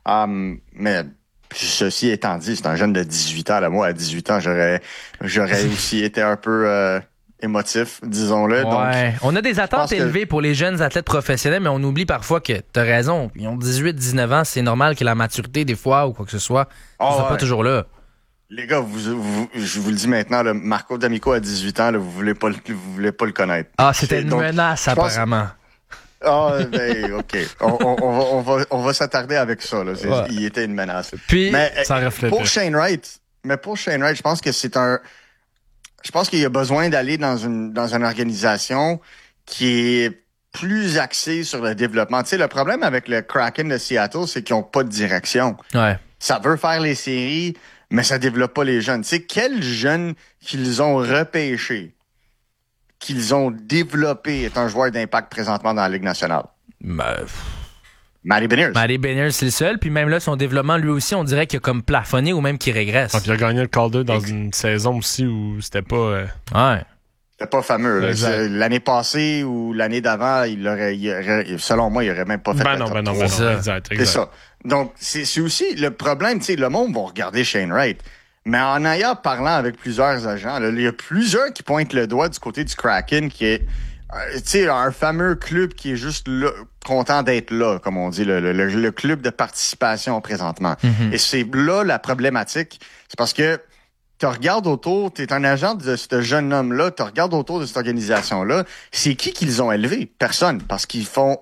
Um, mais ceci étant dit, c'est un jeune de dix-huit ans. Là. Moi, à dix-huit ans, j'aurais j'aurais aussi été un peu... Euh, émotif, disons-le. Ouais. Donc, on a des attentes élevées que... pour les jeunes athlètes professionnels, mais on oublie parfois que t'as raison. Ils ont dix-huit dix-neuf ans, c'est normal que la maturité, des fois, ou quoi que ce soit, ne oh, soit ouais. pas toujours là. Les gars, vous, vous, je vous le dis maintenant, là, Marco D'Amico a dix-huit ans, là, vous voulez pas, le, vous voulez pas le connaître. Ah, c'était C'est, une donc, menace, apparemment. Ah, oh, ben, OK. On, on, on, va, on, va, on va s'attarder avec ça, là. C'est, ouais. Il était une menace. Puis, mais, ça reflète. Pour Shane Wright, mais pour Shane Wright, je pense que c'est un... Je pense qu'il y a besoin d'aller dans une dans une organisation qui est plus axée sur le développement. Tu sais, le problème avec le Kraken de Seattle, c'est qu'ils n'ont pas de direction. Ouais. Ça veut faire les séries, mais ça développe pas les jeunes. Tu sais, quels jeunes qu'ils ont repêchés, qu'ils ont développé, est un joueur d'impact présentement dans la Ligue nationale? Ben... Matty Beniers. Matty Beniers, c'est le seul. Puis même là, son développement, lui aussi, on dirait qu'il a comme plafonné ou même qu'il régresse. Donc, il a gagné le Calder dans Et... une saison aussi où c'était pas... Euh... Ouais. C'était pas fameux. Là. L'année passée ou l'année d'avant, il aurait, il aurait, selon moi, il aurait même pas fait ben le non, top ben non, trois. ben non, exact, exact. C'est ça. Donc, c'est, c'est aussi le problème. Tu sais, le monde va regarder Shane Wright. Mais en ayant parlant avec plusieurs agents, là, il y a plusieurs qui pointent le doigt du côté du Kraken qui est... Tu sais, un fameux club qui est juste là, content d'être là, comme on dit, le, le, le club de participation présentement. Mm-hmm. Et c'est là la problématique. C'est parce que tu regardes autour, tu es un agent de ce jeune homme-là, tu regardes autour de cette organisation-là, c'est qui qu'ils ont élevé? Personne. Parce qu'ils font,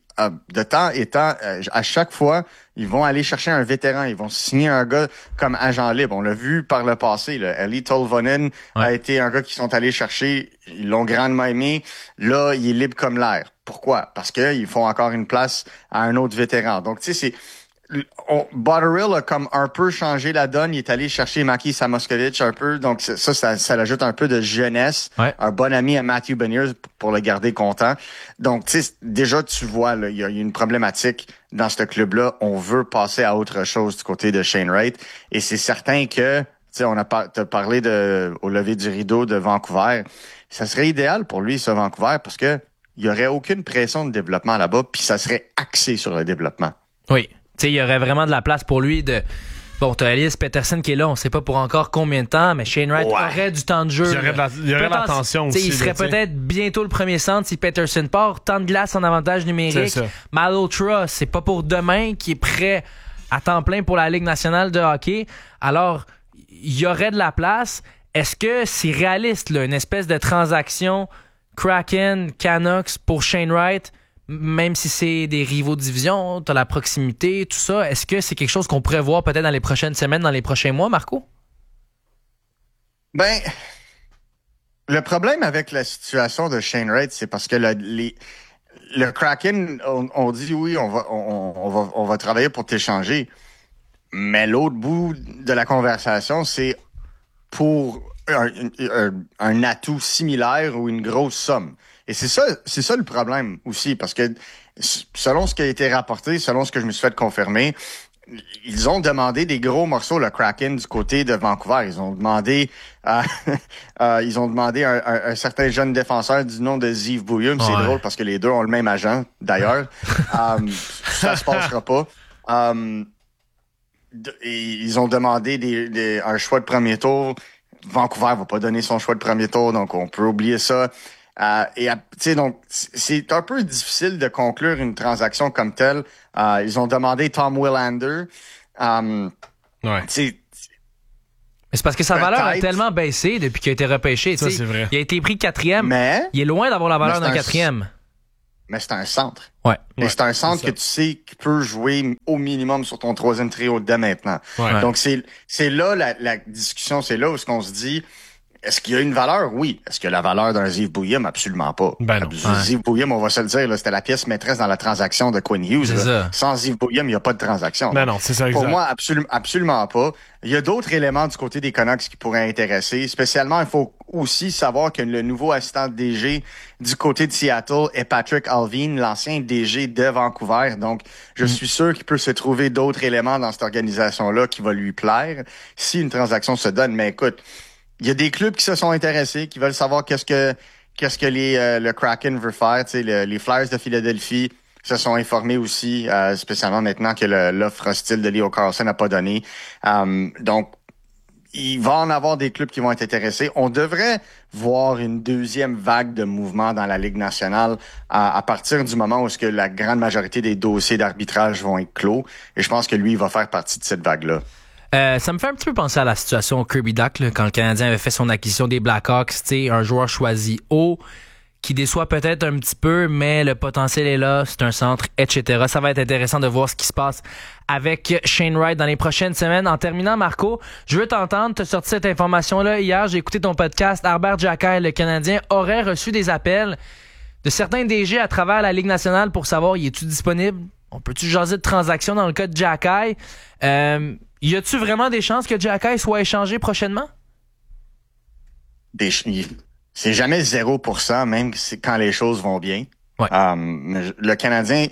de temps et temps, à chaque fois, ils vont aller chercher un vétéran, ils vont signer un gars comme agent libre. On l'a vu par le passé, là. Eli Tolvanen ouais. a été un gars qu'ils sont allés chercher, ils l'ont grandement aimé. Là, il est libre comme l'air. Pourquoi? Parce qu'ils font encore une place à un autre vétéran. Donc, tu sais, c'est... On, Botterill a comme un peu changé la donne. Il est allé chercher Maki Samoskevich un peu. Donc, ça, ça, ça l'ajoute un peu de jeunesse. Ouais. Un bon ami à Matthew Beniers pour le garder content. Donc, tu sais, déjà, tu vois, là, il y a une problématique dans ce club-là. On veut passer à autre chose du côté de Shane Wright. Et c'est certain que, tu sais, on a par- t'as parlé de, au lever du rideau de Vancouver. Ça serait idéal pour lui, ce Vancouver, parce que il y aurait aucune pression de développement là-bas, puis ça serait axé sur le développement. Oui. Tu sais, il y aurait vraiment de la place pour lui de... Bon, t'as Elias Pettersson qui est là, on sait pas pour encore combien de temps, mais Shane Wright ouais. aurait du temps de jeu. Il y aurait de, la, il y aurait de l'attention aussi. Il serait là, peut-être bientôt le premier centre si Pettersson part. Temps de glace en avantage numérique. Malhotra, c'est pas pour demain, qui est prêt à temps plein pour la Ligue nationale de hockey. Alors, il y aurait de la place. Est-ce que c'est réaliste, là, une espèce de transaction Kraken, Canucks pour Shane Wright? Même si c'est des rivaux de division, t'as la proximité, tout ça, est-ce que c'est quelque chose qu'on pourrait voir peut-être dans les prochaines semaines, dans les prochains mois, Marco? Ben, le problème avec la situation de Shane Wright, c'est parce que le, les, le Kraken, on, on dit oui, on va, on, on, va, on va travailler pour t'échanger, mais l'autre bout de la conversation, c'est pour un, un, un atout similaire ou une grosse somme. Et c'est ça, c'est ça le problème aussi, parce que selon ce qui a été rapporté, selon ce que je me suis fait confirmer, ils ont demandé des gros morceaux, le Kraken, du côté de Vancouver. Ils ont demandé, euh, euh, ils ont demandé un, un, un certain jeune défenseur du nom de Ziv Bouillum. Ouais. C'est drôle parce que les deux ont le même agent, d'ailleurs. um, ça se passera pas. Um, ils ont demandé des, des, un choix de premier tour. Vancouver va pas donner son choix de premier tour, donc on peut oublier ça. Euh, et tu sais, donc c'est un peu difficile de conclure une transaction comme telle. Euh, ils ont demandé Tom Willander. Um, ouais. Mais c'est parce que sa valeur a tellement baissé depuis qu'il a été repêché. Ça, c'est vrai. Il a été pris quatrième. Mais il est loin d'avoir la valeur d'un quatrième. Mais c'est un centre. Ouais. Et ouais, c'est un centre que tu sais qui peut jouer au minimum sur ton troisième trio dès maintenant. Ouais. Donc c'est c'est là la, la discussion, c'est là où ce qu'on se dit. Est-ce qu'il y a une valeur? Oui. Est-ce qu'il y a la valeur d'un Ziv Bouillum? Absolument pas. Ben non. Ziv ouais. Bouillum, on va se le dire, là, c'était la pièce maîtresse dans la transaction de Quinn Hughes. Là. Sans Ziv Bouillum, il n'y a pas de transaction. Ben non, c'est ça, exact. Pour moi, absolument, absolument pas. Il y a d'autres éléments du côté des Canucks qui pourraient intéresser. Spécialement, il faut aussi savoir que le nouveau assistant de D G du côté de Seattle est Patrick Allvin, l'ancien D G de Vancouver. Donc, je mm. suis sûr qu'il peut se trouver d'autres éléments dans cette organisation-là qui va lui plaire si une transaction se donne. Mais écoute, il y a des clubs qui se sont intéressés, qui veulent savoir qu'est-ce que qu'est-ce que les euh, le Kraken veut faire. Tu sais, le, les Flyers de Philadelphie se sont informés aussi, euh, spécialement maintenant que l'offre hostile de Leo Carlsson n'a pas donné. Um, donc, il va en avoir des clubs qui vont être intéressés. On devrait voir une deuxième vague de mouvements dans la Ligue nationale à, à partir du moment où ce que la grande majorité des dossiers d'arbitrage vont être clos. Et je pense que lui, il va faire partie de cette vague-là. Euh, ça me fait un petit peu penser à la situation Kirby Dach, là, quand le Canadien avait fait son acquisition des Blackhawks, tu sais, un joueur choisi haut, qui déçoit peut-être un petit peu, mais le potentiel est là, c'est un centre, et cetera. Ça va être intéressant de voir ce qui se passe avec Shane Wright dans les prochaines semaines. En terminant, Marco, je veux t'entendre, tu as sorti cette information-là hier, j'ai écouté ton podcast, Arber Xhekaj, le Canadien, aurait reçu des appels de certains D G à travers la Ligue nationale pour savoir, y est-tu disponible? On peut-tu jaser de transactions dans le cas de Xhekaj? Euh... Y a-tu vraiment des chances que Xhekaj soit échangé prochainement? Des, c'est jamais zéro pour cent, même quand les choses vont bien. Ouais. Um, le Canadien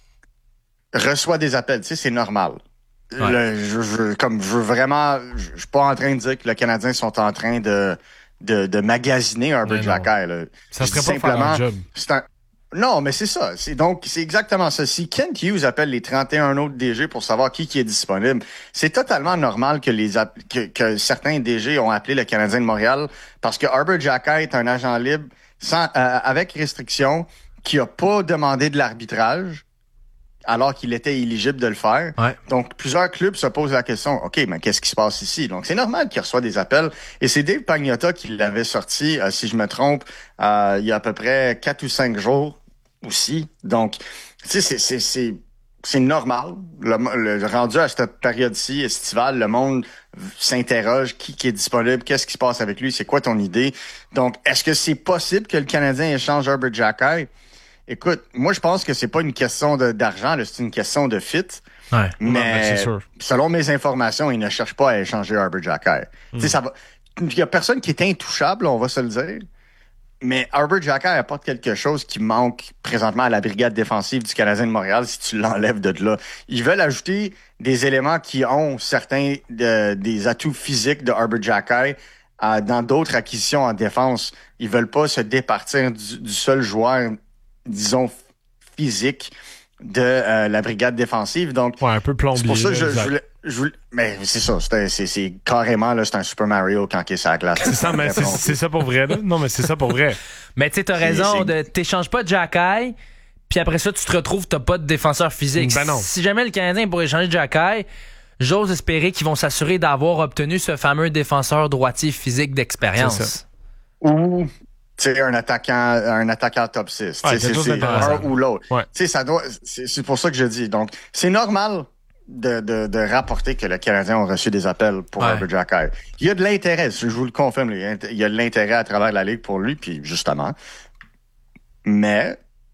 reçoit des appels, tu sais, c'est normal. Ouais. Le, je, je, comme je veux vraiment, je, je suis pas en train de dire que le Canadien sont en train de de, de magasiner Arber Xhekaj. Ça serait pas simplement faire un job. C'est un, Non, mais c'est ça. C'est donc c'est exactement ça. Si Kent Hughes appelle les trente et un autres D G pour savoir qui qui est disponible, c'est totalement normal que les que, que certains D G ont appelé le Canadien de Montréal parce que Arber Xhekaj est un agent libre sans euh, avec restriction qui a pas demandé de l'arbitrage alors qu'il était éligible de le faire. Ouais. Donc, plusieurs clubs se posent la question, OK, mais qu'est-ce qui se passe ici? Donc, c'est normal qu'il reçoit des appels. Et c'est Dave Pagnotta qui l'avait sorti, euh, si je me trompe, euh, il y a à peu près quatre ou cinq jours aussi. Donc, tu sais, c'est, c'est, c'est, c'est normal. Le, le rendu à cette période-ci, estivale, le monde s'interroge qui, qui est disponible, qu'est-ce qui se passe avec lui, c'est quoi ton idée? Donc, est-ce que c'est possible que le Canadien échange Arber Xhekaj? Écoute, moi, je pense que c'est pas une question de, d'argent, là, c'est une question de fit. Ouais, mais non, mais c'est sûr. Selon mes informations, il ne cherche pas à échanger Arber Xhekaj. Mm. Tu sais, ça va. Il y a personne qui est intouchable, on va se le dire. Mais Arber Xhekaj apporte quelque chose qui manque présentement à la brigade défensive du Canadien de Montréal si tu l'enlèves de là. Ils veulent ajouter des éléments qui ont certains de, des atouts physiques de Arber Xhekaj euh, dans d'autres acquisitions en défense. Ils veulent pas se départir du, du seul joueur, disons, physique de euh, la brigade défensive. Donc, ouais, un peu plombier. C'est pour ça que je, je voulais... Je voulais, mais c'est ça, c'est, c'est, c'est carrément là, c'est un Super Mario quand il est sur la glace. C'est ça, mais c'est, c'est ça pour vrai, là. Non, mais c'est ça pour vrai. Mais tu sais, t'as raison, c'est... de t'échanges pas de Xhekaj, puis après ça, tu te retrouves, t'as pas de défenseur physique. Ben non. Si jamais le Canadien pourrait échanger Xhekaj, j'ose espérer qu'ils vont s'assurer d'avoir obtenu ce fameux défenseur droitier physique d'expérience. C'est ça. Ou tu sais, un attaquant, un attaquant top six. Ouais, c'est, c'est un ou l'autre. Ouais. Tu sais, ça doit, c'est, c'est pour ça que je dis. Donc, c'est normal de, de, de rapporter que le Canadien a reçu des appels pour Arber Xhekaj. Il y a de l'intérêt, je vous le confirme, il y a de l'intérêt à travers la Ligue pour lui, puis justement. Mais,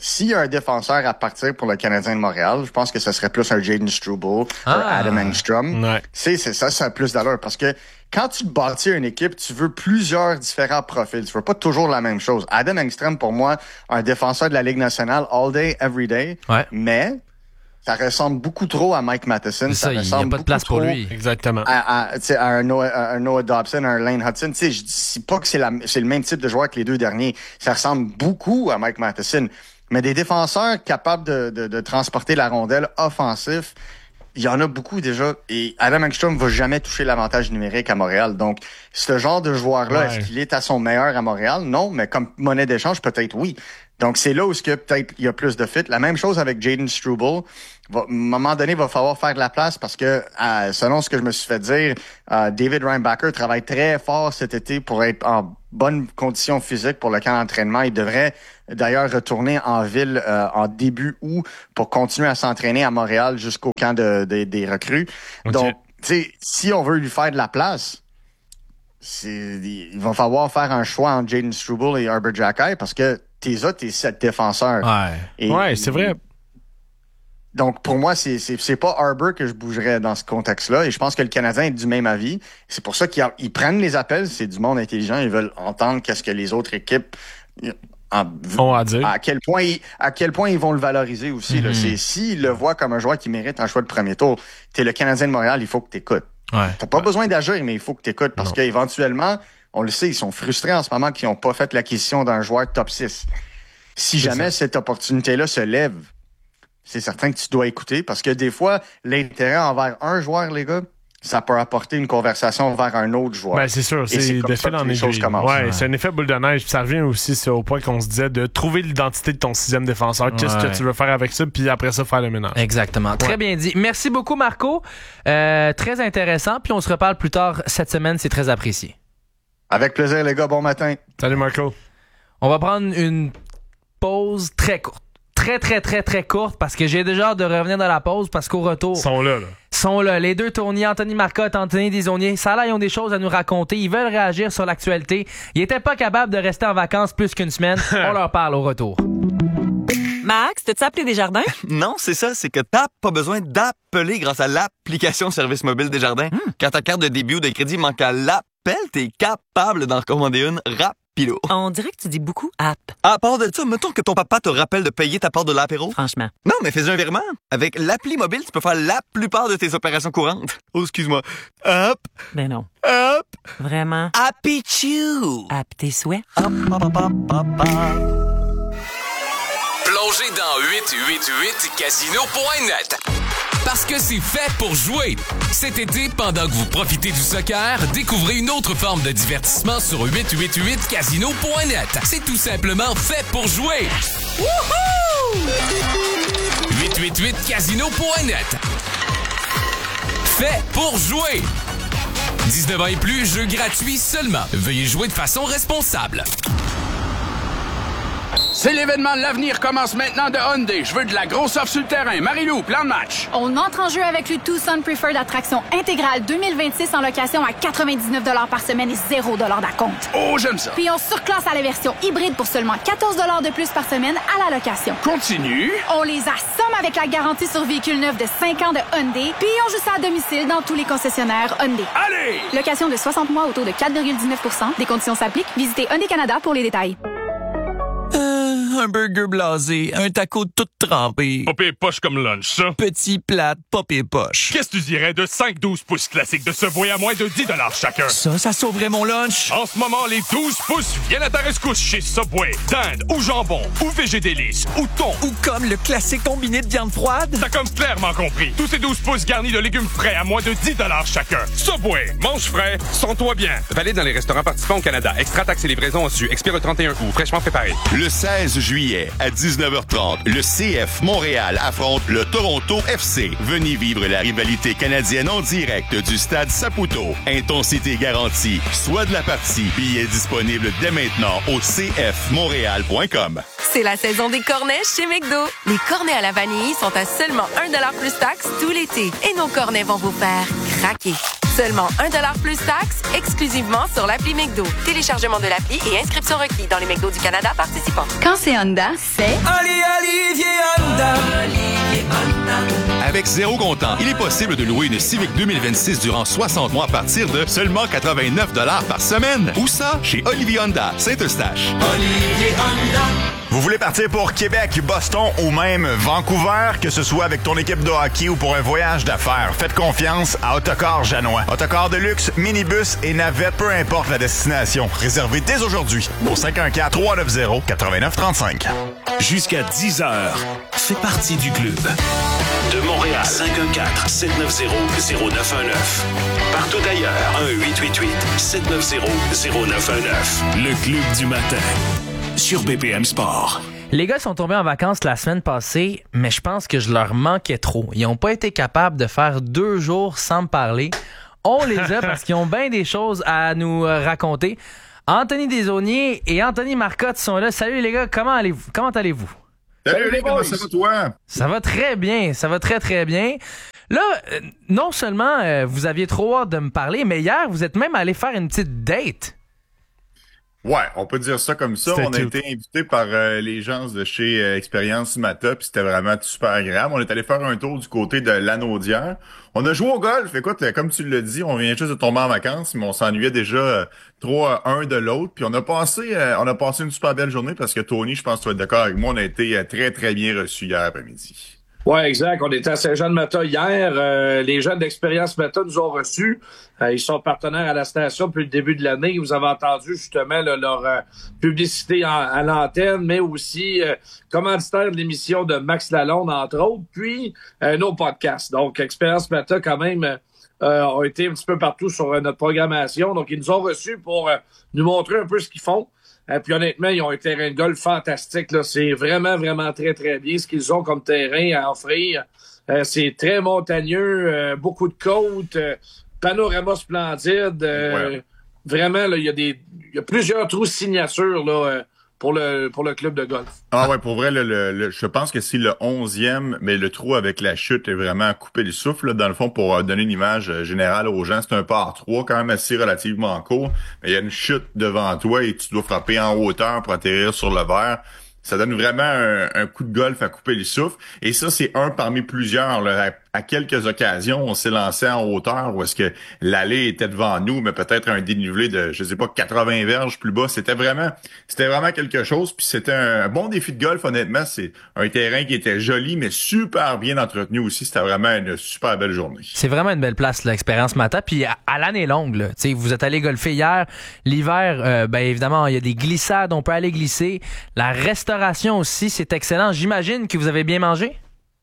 s'il y a un défenseur à partir pour le Canadien de Montréal, je pense que ce serait plus un Jaden Struble ah. ou Adam Engstrom. Ouais. C'est, c'est ça, ça a plus d'allure parce que quand tu bâtis une équipe, tu veux plusieurs différents profils. Tu veux pas toujours la même chose. Adam Engstrom, pour moi, un défenseur de la Ligue nationale all day, every day. Ouais. Mais ça ressemble beaucoup trop à Mike Matheson. Ça, ça il n'y a pas de place pour lui. Exactement. À, à, à, un, Noah, à un Noah Dobson, un Lane Hudson. Tu sais, je dis pas que c'est, la, c'est le même type de joueur que les deux derniers. Ça ressemble beaucoup à Mike Matheson. Mais des défenseurs capables de, de, de transporter la rondelle offensif, il y en a beaucoup déjà. Et Adam Engstrom va jamais toucher l'avantage numérique à Montréal. Donc, ce genre de joueur-là, ouais. Est-ce qu'il est à son meilleur à Montréal? Non, mais comme monnaie d'échange, peut-être oui. Donc, c'est là où ce que peut-être il y a plus de fit. La même chose avec Jaden Struble. Va, à un moment donné, il va falloir faire de la place parce que, euh, selon ce que je me suis fait dire, euh, David Reinbacher travaille très fort cet été pour être en bonne condition physique pour le camp d'entraînement. Il devrait d'ailleurs retourner en ville euh, en début août pour continuer à s'entraîner à Montréal jusqu'au camp de, de, des recrues. Okay. Donc, tu sais, si on veut lui faire de la place, c'est, il va falloir faire un choix entre Jaden Struble et Herbert Jacquet parce que t'es a tes sept défenseurs. Ouais, et, ouais c'est vrai. Donc, pour moi, c'est, c'est, c'est pas Harbour que je bougerais dans ce contexte-là. Et je pense que le Canadien est du même avis. C'est pour ça qu'ils ils prennent les appels. C'est du monde intelligent. Ils veulent entendre qu'est-ce que les autres équipes en, ont à dire. À quel point ils, à quel point ils vont le valoriser aussi. Mm-hmm. Là. C'est, s'ils le voient comme un joueur qui mérite un choix de premier tour, t'es le Canadien de Montréal, il faut que t'écoutes. Ouais. T'as pas ouais. besoin d'agir, mais il faut que t'écoutes parce non. qu'éventuellement, on le sait, ils sont frustrés en ce moment qu'ils n'ont pas fait l'acquisition d'un joueur top six. Si c'est jamais ça. Cette opportunité-là se lève, c'est certain que tu dois écouter parce que des fois, l'intérêt envers un joueur, les gars, ça peut apporter une conversation vers un autre joueur. Ben, c'est sûr, c'est, c'est de fil en aiguille. Ouais, ouais, c'est un effet boule de neige. Puis ça revient aussi c'est au point qu'on se disait de trouver l'identité de ton sixième défenseur. Ouais. Qu'est-ce que tu veux faire avec ça? Puis après ça, faire le ménage. Exactement. Ouais. Très bien dit. Merci beaucoup, Marco. Euh, très intéressant. Puis on se reparle plus tard cette semaine. C'est très apprécié. Avec plaisir, les gars. Bon matin. Salut, Marco. On va prendre une pause très courte. Très, très, très, très courte parce que j'ai déjà hâte de revenir dans la pause parce qu'au retour... Ils sont là, là. sont là. Les deux tourniers, Anthony Marcotte, Anthony Desaulniers, ça là, ils ont des choses à nous raconter. Ils veulent réagir sur l'actualité. Ils étaient pas capables de rester en vacances plus qu'une semaine. On leur parle au retour. Max, t'as-tu appelé Desjardins? Non, c'est ça. C'est que t'as pas besoin d'appeler grâce à l'application Service mobile Desjardins. Hmm. Quand ta carte de débit ou de crédit manque à l'appel, t'es capable d'en recommander une rapide. Pilo. On dirait que tu dis beaucoup app. À part de ça, mettons que ton papa te rappelle de payer ta part de l'apéro. Franchement. Non, mais fais un virement. Avec l'appli mobile, tu peux faire la plupart de tes opérations courantes. Oh, excuse-moi. Hop. Ben non. Hop. Vraiment. Happy Chew. App tes souhaits. Hop, hop, hop, hop, hop, hop. Plongez dans huit huit huit casino point net. Parce que c'est fait pour jouer. Cet été, pendant que vous profitez du soccer, découvrez une autre forme de divertissement sur huit huit huit casino point net. C'est tout simplement fait pour jouer. Wouhou! huit huit huit casino point net. Fait pour jouer. dix-neuf ans et plus, jeu gratuit seulement. Veuillez jouer de façon responsable. C'est l'événement de l'avenir commence maintenant de Hyundai. Je veux de la grosse offre sur le terrain. Marie-Lou, plan de match. On entre en jeu avec le Tucson Preferred Attraction intégrale deux mille vingt-six en location à quatre-vingt-dix-neuf dollars par semaine et zéro dollars d'acompte. Oh, j'aime ça. Puis on surclasse à la version hybride pour seulement quatorze dollars de plus par semaine à la location. Continue. On les assomme avec la garantie sur véhicule neuf de cinq ans de Hyundai. Puis on joue ça à domicile dans tous les concessionnaires Hyundai. Allez! Location de soixante mois au taux de quatre virgule dix-neuf pour cent. Des conditions s'appliquent. Visitez Hyundai Canada pour les détails. Euh, un burger blasé, un taco tout trempé. Pas pire poche comme lunch, ça. Petit plat, pas pire poche. Qu'est-ce que tu dirais de cinq douze pouces classiques de Subway à moins de dix dollars chacun? Ça, ça sauverait mon lunch. En ce moment, les douze pouces viennent à ta rescousse chez Subway. Dinde ou jambon ou végédélice ou thon. Ou comme le classique combiné de viande froide. T'as comme clairement compris. Tous ces douze pouces garnis de légumes frais à moins de dix dollars chacun. Subway, mange frais, sens-toi bien. Valide dans les restaurants participants au Canada. Extra taxes et livraison reçues. Expire le trente et un août. Fraîchement préparé. Le seize juillet, à dix-neuf heures trente, le C F Montréal affronte le Toronto F C. Venez vivre la rivalité canadienne en direct du stade Saputo. Intensité garantie. Soit de la partie. Billets disponibles dès maintenant au c f montréal point com. C'est la saison des cornets chez McDo. Les cornets à la vanille sont à seulement un dollar plus taxes tout l'été. Et nos cornets vont vous faire craquer. Seulement un dollar plus taxes, exclusivement sur l'appli McDo. Téléchargement de l'appli et inscription requis dans les McDo du Canada participants. Quand c'est Honda, c'est... Ali, Olivier Honda. Olivier Honda. Avec zéro comptant, il est possible de louer une Civic deux mille vingt-six durant soixante mois à partir de seulement quatre-vingt-neuf dollars par semaine. Où ça? Chez Olivier Honda, Saint-Eustache. Olivier Honda. Vous voulez partir pour Québec, Boston ou même Vancouver, que ce soit avec ton équipe de hockey ou pour un voyage d'affaires, faites confiance à Autocar Janois. Autocar de luxe, minibus et navette, peu importe la destination. Réservez dès aujourd'hui au cinq un quatre, trois neuf zéro, neuf neuf trois cinq. Jusqu'à dix heures, fais partie du club. De Montréal, cinq un quatre, sept neuf zéro, zéro neuf un neuf. Partout ailleurs, un huit huit huit, sept neuf zéro, zéro neuf un neuf. Le club du matin. Sur B P M Sport. Les gars sont tombés en vacances la semaine passée, mais je pense que je leur manquais trop. Ils n'ont pas été capables de faire deux jours sans me parler. On les a parce qu'ils ont bien des choses à nous raconter. Anthony Desaulniers et Anthony Marcotte sont là. Salut les gars, comment allez-vous? Comment allez-vous? Salut les gars, ça va toi? Ça va très bien, ça va très très bien. Là, euh, non seulement euh, vous aviez trop hâte de me parler, mais hier, vous êtes même allé faire une petite date. Ouais, on peut dire ça comme ça. C'était on a cute. été invités par euh, les gens de chez euh, Expérience Mata, puis c'était vraiment super agréable. On est allé faire un tour du côté de Lanaudière. On a joué au golf. Écoute, euh, comme tu l'as dit, on vient juste de tomber en vacances, mais on s'ennuyait déjà euh, trop euh, un de l'autre. Puis on a passé euh, on a passé une super belle journée parce que Tony, je pense que tu vas être d'accord avec moi, on a été euh, très, très bien reçus hier après-midi. Oui, exact. On était à Saint-Jean-de-Mata hier. Euh, les jeunes d'Expérience Mata nous ont reçus. Euh, ils sont partenaires à la station depuis le début de l'année. Vous avez entendu justement là, leur euh, publicité en, à l'antenne, mais aussi euh, commanditaire de l'émission de Max Lalonde, entre autres, puis euh, nos podcasts. Donc, Expérience Mata, quand même, euh, ont été un petit peu partout sur euh, notre programmation. Donc, ils nous ont reçus pour euh, nous montrer un peu ce qu'ils font. Et puis honnêtement, ils ont un terrain de golf fantastique. Là. C'est vraiment, vraiment très, très bien ce qu'ils ont comme terrain à offrir. Euh, c'est très montagneux, euh, beaucoup de côtes, euh, panorama splendide. Euh, ouais. Vraiment, là, il y a des, il y a plusieurs trous signatures là, euh, pour le pour le club de golf. Ah ouais, pour vrai, le, le, le, je pense que c'est le onzième, mais le trou avec la chute est vraiment coupé le souffle. Là, dans le fond, pour donner une image générale aux gens, c'est un par trois, quand même assez relativement court. Mais il y a une chute devant toi et tu dois frapper en hauteur pour atterrir sur le verre. Ça donne vraiment un, un coup de golf à couper le souffle. Et ça, c'est un parmi plusieurs. Là. À, à quelques occasions, on s'est lancé en hauteur où est-ce que l'allée était devant nous, mais peut-être un dénivelé de, je sais pas, quatre-vingts verges plus bas. C'était vraiment, c'était vraiment quelque chose. Puis c'était un, un bon défi de golf, honnêtement. C'est un terrain qui était joli, mais super bien entretenu aussi. C'était vraiment une super belle journée. C'est vraiment une belle place, l'Expérience Mata. Puis à, à l'année longue, là. T'sais, vous êtes allé golfer hier. L'hiver, euh, ben évidemment, il y a des glissades. On peut aller glisser. La restauration aussi, c'est excellent. J'imagine que vous avez bien mangé?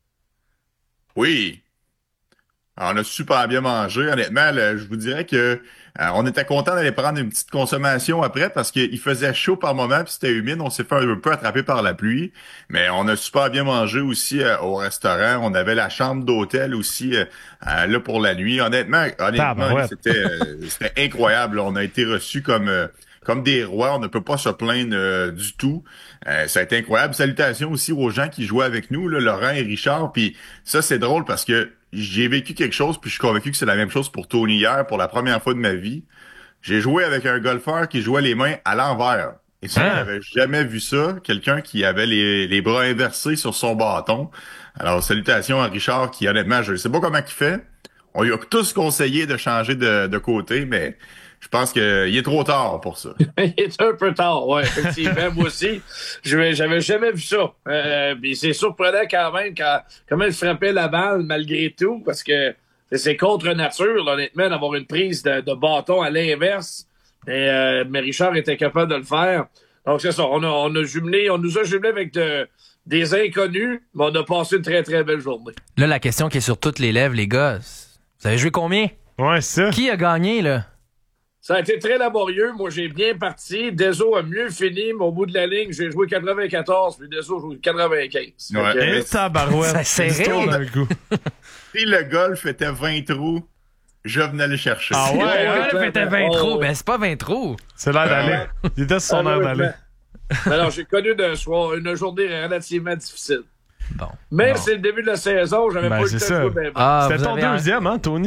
Oui. Alors, on a super bien mangé. Honnêtement, là, je vous dirais que euh, on était content d'aller prendre une petite consommation après parce qu'il faisait chaud par moment puis c'était humide. On s'est fait un peu attraper par la pluie. Mais on a super bien mangé aussi euh, au restaurant. On avait la chambre d'hôtel aussi euh, euh, là pour la nuit. Honnêtement, honnêtement, ah, c'était euh, c'était incroyable. On a été reçus comme... Euh, Comme des rois, on ne peut pas se plaindre euh, du tout. Euh, ça a été incroyable. Salutations aussi aux gens qui jouaient avec nous, là, Laurent et Richard. Puis ça, c'est drôle parce que j'ai vécu quelque chose, puis je suis convaincu que c'est la même chose pour Tony hier, pour la première fois de ma vie. J'ai joué avec un golfeur qui jouait les mains à l'envers. Et ça, hein? J'avais jamais vu ça. Quelqu'un qui avait les, les bras inversés sur son bâton. Alors, salutations à Richard qui, honnêtement, je ne sais pas comment il fait. On lui a tous conseillé de changer de, de côté, mais... Je pense qu'il est trop tard pour ça. Il est un peu tard, ouais, effectivement. Moi aussi, je j'avais jamais vu ça. Euh, puis c'est surprenant quand même quand, comment il frappait la balle malgré tout, parce que c'est contre nature, là, honnêtement, d'avoir une prise de, de bâton à l'inverse. Et, euh, mais Richard était capable de le faire. Donc c'est ça, on a, on a jumelé, on nous a jumelé avec de, des inconnus, mais on a passé une très très belle journée. Là, la question qui est sur toutes les lèvres, les gars, vous avez joué combien? Ouais, ça. Qui a gagné, là? Ça a été très laborieux. Moi, j'ai bien parti. Deso a mieux fini, mais au bout de la ligne, j'ai joué quatre-vingt-quatorze, puis Deso a joué quatre-vingt-quinze. Ouais, okay. et tabarouette. C'est serré. d'un coup. Si le golf était vingt trous, je venais le chercher. Ah ouais, ouais le golf était vingt trous. Ben, c'est pas vingt trous. C'est l'air d'aller. Il était sur son air d'aller. Alors, j'ai connu d'un soir une journée relativement difficile. Bon. Mais bon. c'est le début de la saison, j'avais ben, pas eu le temps de jouer. Ah, c'était ton avez... deuxième, hein, Tony?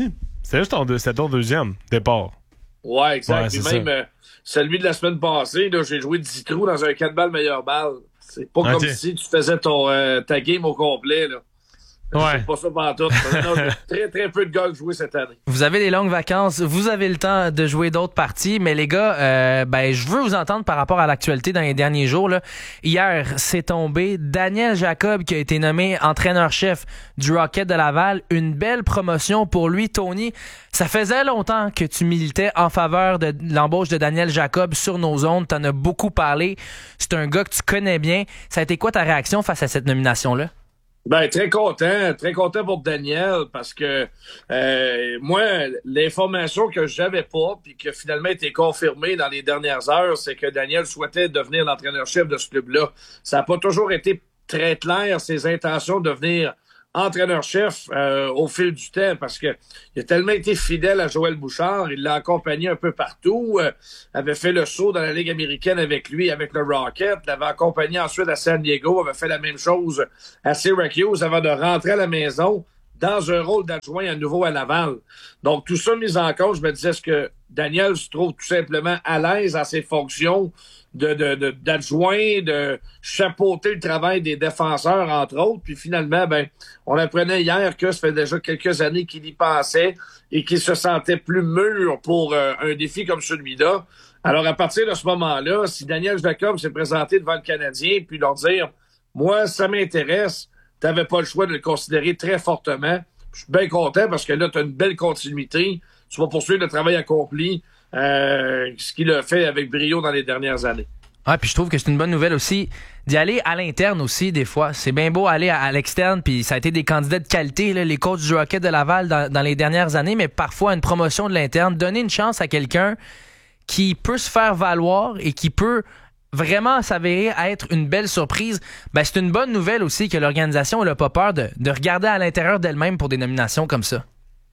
C'était juste ton, c'était ton deuxième départ. Ouais, exact. Ouais, Puis c'est même euh, celui de la semaine passée, là, j'ai joué dix trous dans un quatre balles meilleure balle. C'est pas okay. comme si tu faisais ton euh, ta game au complet, là. Ouais. C'est pas ça pantoute. Non, j'ai très, très peu de golf joué cette année. Vous avez des longues vacances, vous avez le temps de jouer d'autres parties, mais les gars, euh, ben, je veux vous entendre par rapport à l'actualité dans les derniers jours, là. Hier, c'est tombé Daniel Jacob qui a été nommé entraîneur-chef du Rocket de Laval. Une belle promotion pour lui, Tony. Ça faisait longtemps que tu militais en faveur de l'embauche de Daniel Jacob sur nos ondes. T'en as beaucoup parlé. C'est un gars que tu connais bien. Ça a été quoi ta réaction face à cette nomination-là? Ben, très content, très content pour Daniel parce que euh, moi, l'information que j'avais pas puis qui a finalement été confirmée dans les dernières heures, c'est que Daniel souhaitait devenir l'entraîneur-chef de ce club-là. Ça n'a pas toujours été très clair, ses intentions de devenir entraîneur-chef euh, au fil du temps parce que il a tellement été fidèle à Joël Bouchard, il l'a accompagné un peu partout, euh, avait fait le saut dans la Ligue américaine avec lui, avec le Rocket, l'avait accompagné ensuite à San Diego, avait fait la même chose à Syracuse avant de rentrer à la maison dans un rôle d'adjoint à nouveau à Laval. Donc tout ça mis en compte, je me disais, est-ce que Daniel se trouve tout simplement à l'aise à ses fonctions de, de, de, d'adjoint, de chapeauter le travail des défenseurs, entre autres. Puis finalement, ben, on apprenait hier que ça fait déjà quelques années qu'il y pensait et qu'il se sentait plus mûr pour euh, un défi comme celui-là. Alors, à partir de ce moment-là, si Daniel Jacob s'est présenté devant le Canadien puis leur dire « Moi, ça m'intéresse », t'avais pas le choix de le considérer très fortement. Je suis bien content parce que là, tu as une belle continuité. Tu vas poursuivre le travail accompli, euh, ce qu'il a fait avec brio dans les dernières années. Ah, puis je trouve que c'est une bonne nouvelle aussi d'y aller à l'interne aussi, des fois. C'est bien beau aller à, à l'externe, puis ça a été des candidats de qualité, là, les coachs du Rocket de Laval dans, dans les dernières années, mais parfois une promotion de l'interne, donner une chance à quelqu'un qui peut se faire valoir et qui peut vraiment s'avérer être une belle surprise, ben c'est une bonne nouvelle aussi que l'organisation n'a pas peur de, de regarder à l'intérieur d'elle-même pour des nominations comme ça.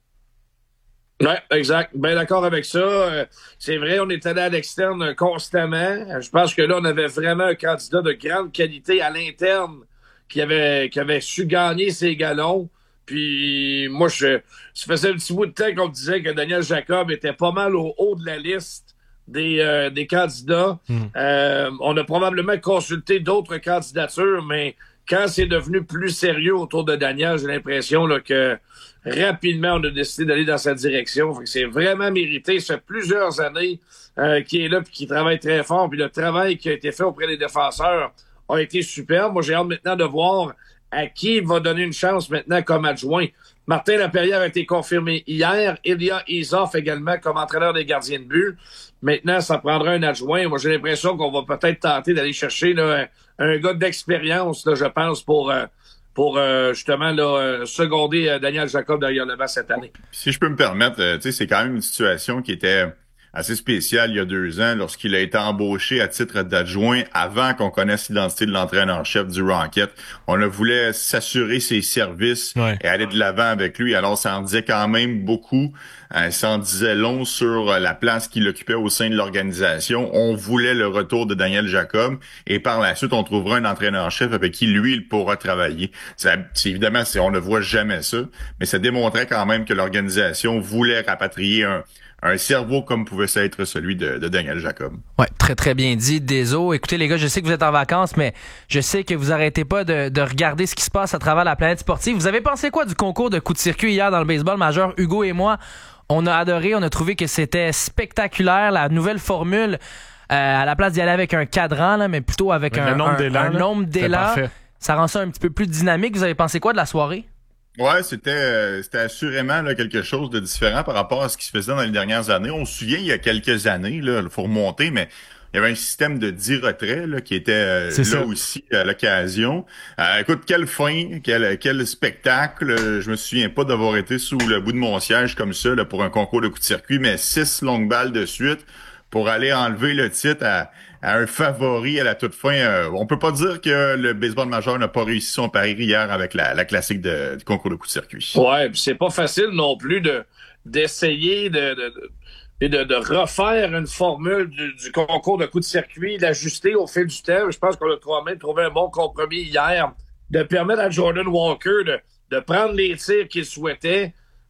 Oui, exact. Bien d'accord avec ça. Euh, c'est vrai, on est allé à l'externe constamment. Je pense que là, on avait vraiment un candidat de grande qualité à l'interne qui avait, qui avait su gagner ses galons. Puis moi, je, ça faisait un petit bout de temps qu'on me disait que Daniel Jacob était pas mal au haut de la liste des, euh, des candidats. Mm. Euh, on a probablement consulté d'autres candidatures, mais quand c'est devenu plus sérieux autour de Daniel, j'ai l'impression là, que rapidement, on a décidé d'aller dans sa direction. Fait que c'est vraiment mérité. Ça fait plusieurs années euh, qu'il est là et qu'il travaille très fort. Puis le travail qui a été fait auprès des défenseurs a été superbe. Moi, j'ai hâte maintenant de voir à qui il va donner une chance maintenant comme adjoint. Martin Laperrière a été confirmé hier. Ilya Izoff également comme entraîneur des gardiens de but. Maintenant, ça prendra un adjoint. Moi, j'ai l'impression qu'on va peut-être tenter d'aller chercher là, un, un gars d'expérience, là, je pense, pour... Euh, pour euh, justement là, euh, seconder euh, Daniel Jacob derrière le banc cette année. Si je peux me permettre, euh, tu sais, c'est quand même une situation qui était assez spéciale il y a deux ans lorsqu'il a été embauché à titre d'adjoint avant qu'on connaisse l'identité de l'entraîneur-chef du Rocket. On a voulu s'assurer ses services ouais. et aller de l'avant avec lui. Alors, ça en disait quand même beaucoup. Euh, ça en disait long sur la place qu'il occupait au sein de l'organisation. On voulait le retour de Daniel Jacob et par la suite, on trouvera un entraîneur-chef avec qui, lui, il pourra travailler. Ça, c'est, évidemment, c'est, on ne voit jamais ça, mais ça démontrait quand même que l'organisation voulait rapatrier un un cerveau comme pouvait être celui de, de Daniel Jacob. Ouais, très très bien dit, Deso. Écoutez les gars, je sais que vous êtes en vacances, mais je sais que vous arrêtez pas de, de regarder ce qui se passe à travers la planète sportive. Vous avez pensé quoi du concours de coups de circuit hier dans le baseball majeur? Hugo et moi, on a adoré, on a trouvé que c'était spectaculaire, la nouvelle formule, euh, à la place d'y aller avec un cadran, là, mais plutôt avec un, nombre un, d'élans, un nombre d'élans. Ça rend ça un petit peu plus dynamique. Vous avez pensé quoi de la soirée? Ouais, c'était euh, c'était assurément là, quelque chose de différent par rapport à ce qui se faisait dans les dernières années. On se souvient, il y a quelques années, là, il faut remonter, mais il y avait un système de dix retraits là, qui était euh, là ça. aussi à l'occasion. Euh, écoute, quelle fin, quel, quel spectacle. Je me souviens pas d'avoir été sous le bout de mon siège comme ça là, pour un concours de coups de circuit, mais six longues balles de suite pour aller enlever le titre à, à un favori à la toute fin. Euh, on peut pas dire que le baseball majeur n'a pas réussi son pari hier avec la, la classique de, du concours de coups de circuit. Ouais, puis c'est pas facile non plus de d'essayer de, de, de, de, de refaire une formule du, du concours de coups de circuit, l'ajuster au fil du temps. Je pense qu'on a quand même trouvé un bon compromis hier, de permettre à Jordan Walker de, de prendre les tirs qu'il souhaitait,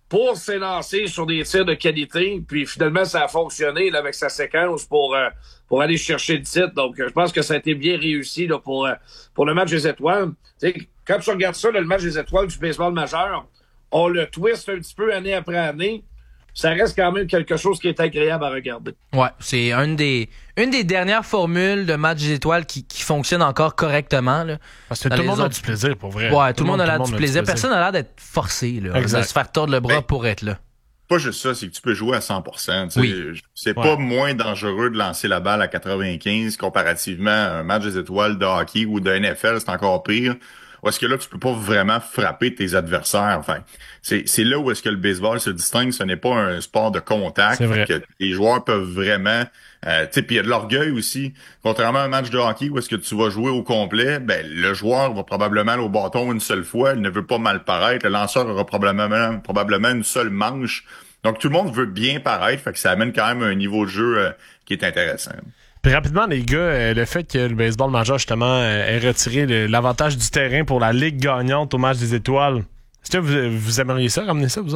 pour s'élancer sur des tirs de qualité. Puis finalement, ça a fonctionné là, avec sa séquence pour euh, pour aller chercher le titre. Donc, je pense que ça a été bien réussi là, pour, euh, pour le match des étoiles. T'sais, quand tu regardes ça, là, le match des étoiles du baseball majeur, on le twist un petit peu année après année. Ça reste quand même quelque chose qui est agréable à regarder. Ouais, c'est une des une des dernières formules de match des étoiles qui, qui fonctionne encore correctement. Là, Parce que tout le monde autres... a du plaisir, pour vrai. Ouais, tout, tout le monde a l'air du plaisir. plaisir. Personne n'a l'air d'être forcé là, de se faire tordre le bras ben, pour être là. Pas juste ça, c'est que tu peux jouer à cent pour cent. Oui. C'est ouais. pas moins dangereux de lancer la balle à quatre-vingt-quinze comparativement à un match des étoiles de hockey ou de N F L, c'est encore pire. Ou est-ce que là, tu peux pas vraiment frapper tes adversaires? Enfin, c'est, c'est là où est-ce que le baseball se distingue. Ce n'est pas un sport de contact. C'est vrai. Que les joueurs peuvent vraiment... Euh, tu sais, puis il y a de l'orgueil aussi. Contrairement à un match de hockey où est-ce que tu vas jouer au complet, ben le joueur va probablement aller au bâton une seule fois. Il ne veut pas mal paraître. Le lanceur aura probablement, probablement une seule manche. Donc, tout le monde veut bien paraître. Fait que ça amène quand même un niveau de jeu euh, qui est intéressant. Puis rapidement, les gars, euh, le fait que le baseball majeur, justement, euh, ait retiré le, l'avantage du terrain pour la Ligue gagnante au match des étoiles, est-ce que vous, vous aimeriez ça, ramener ça, vous autres?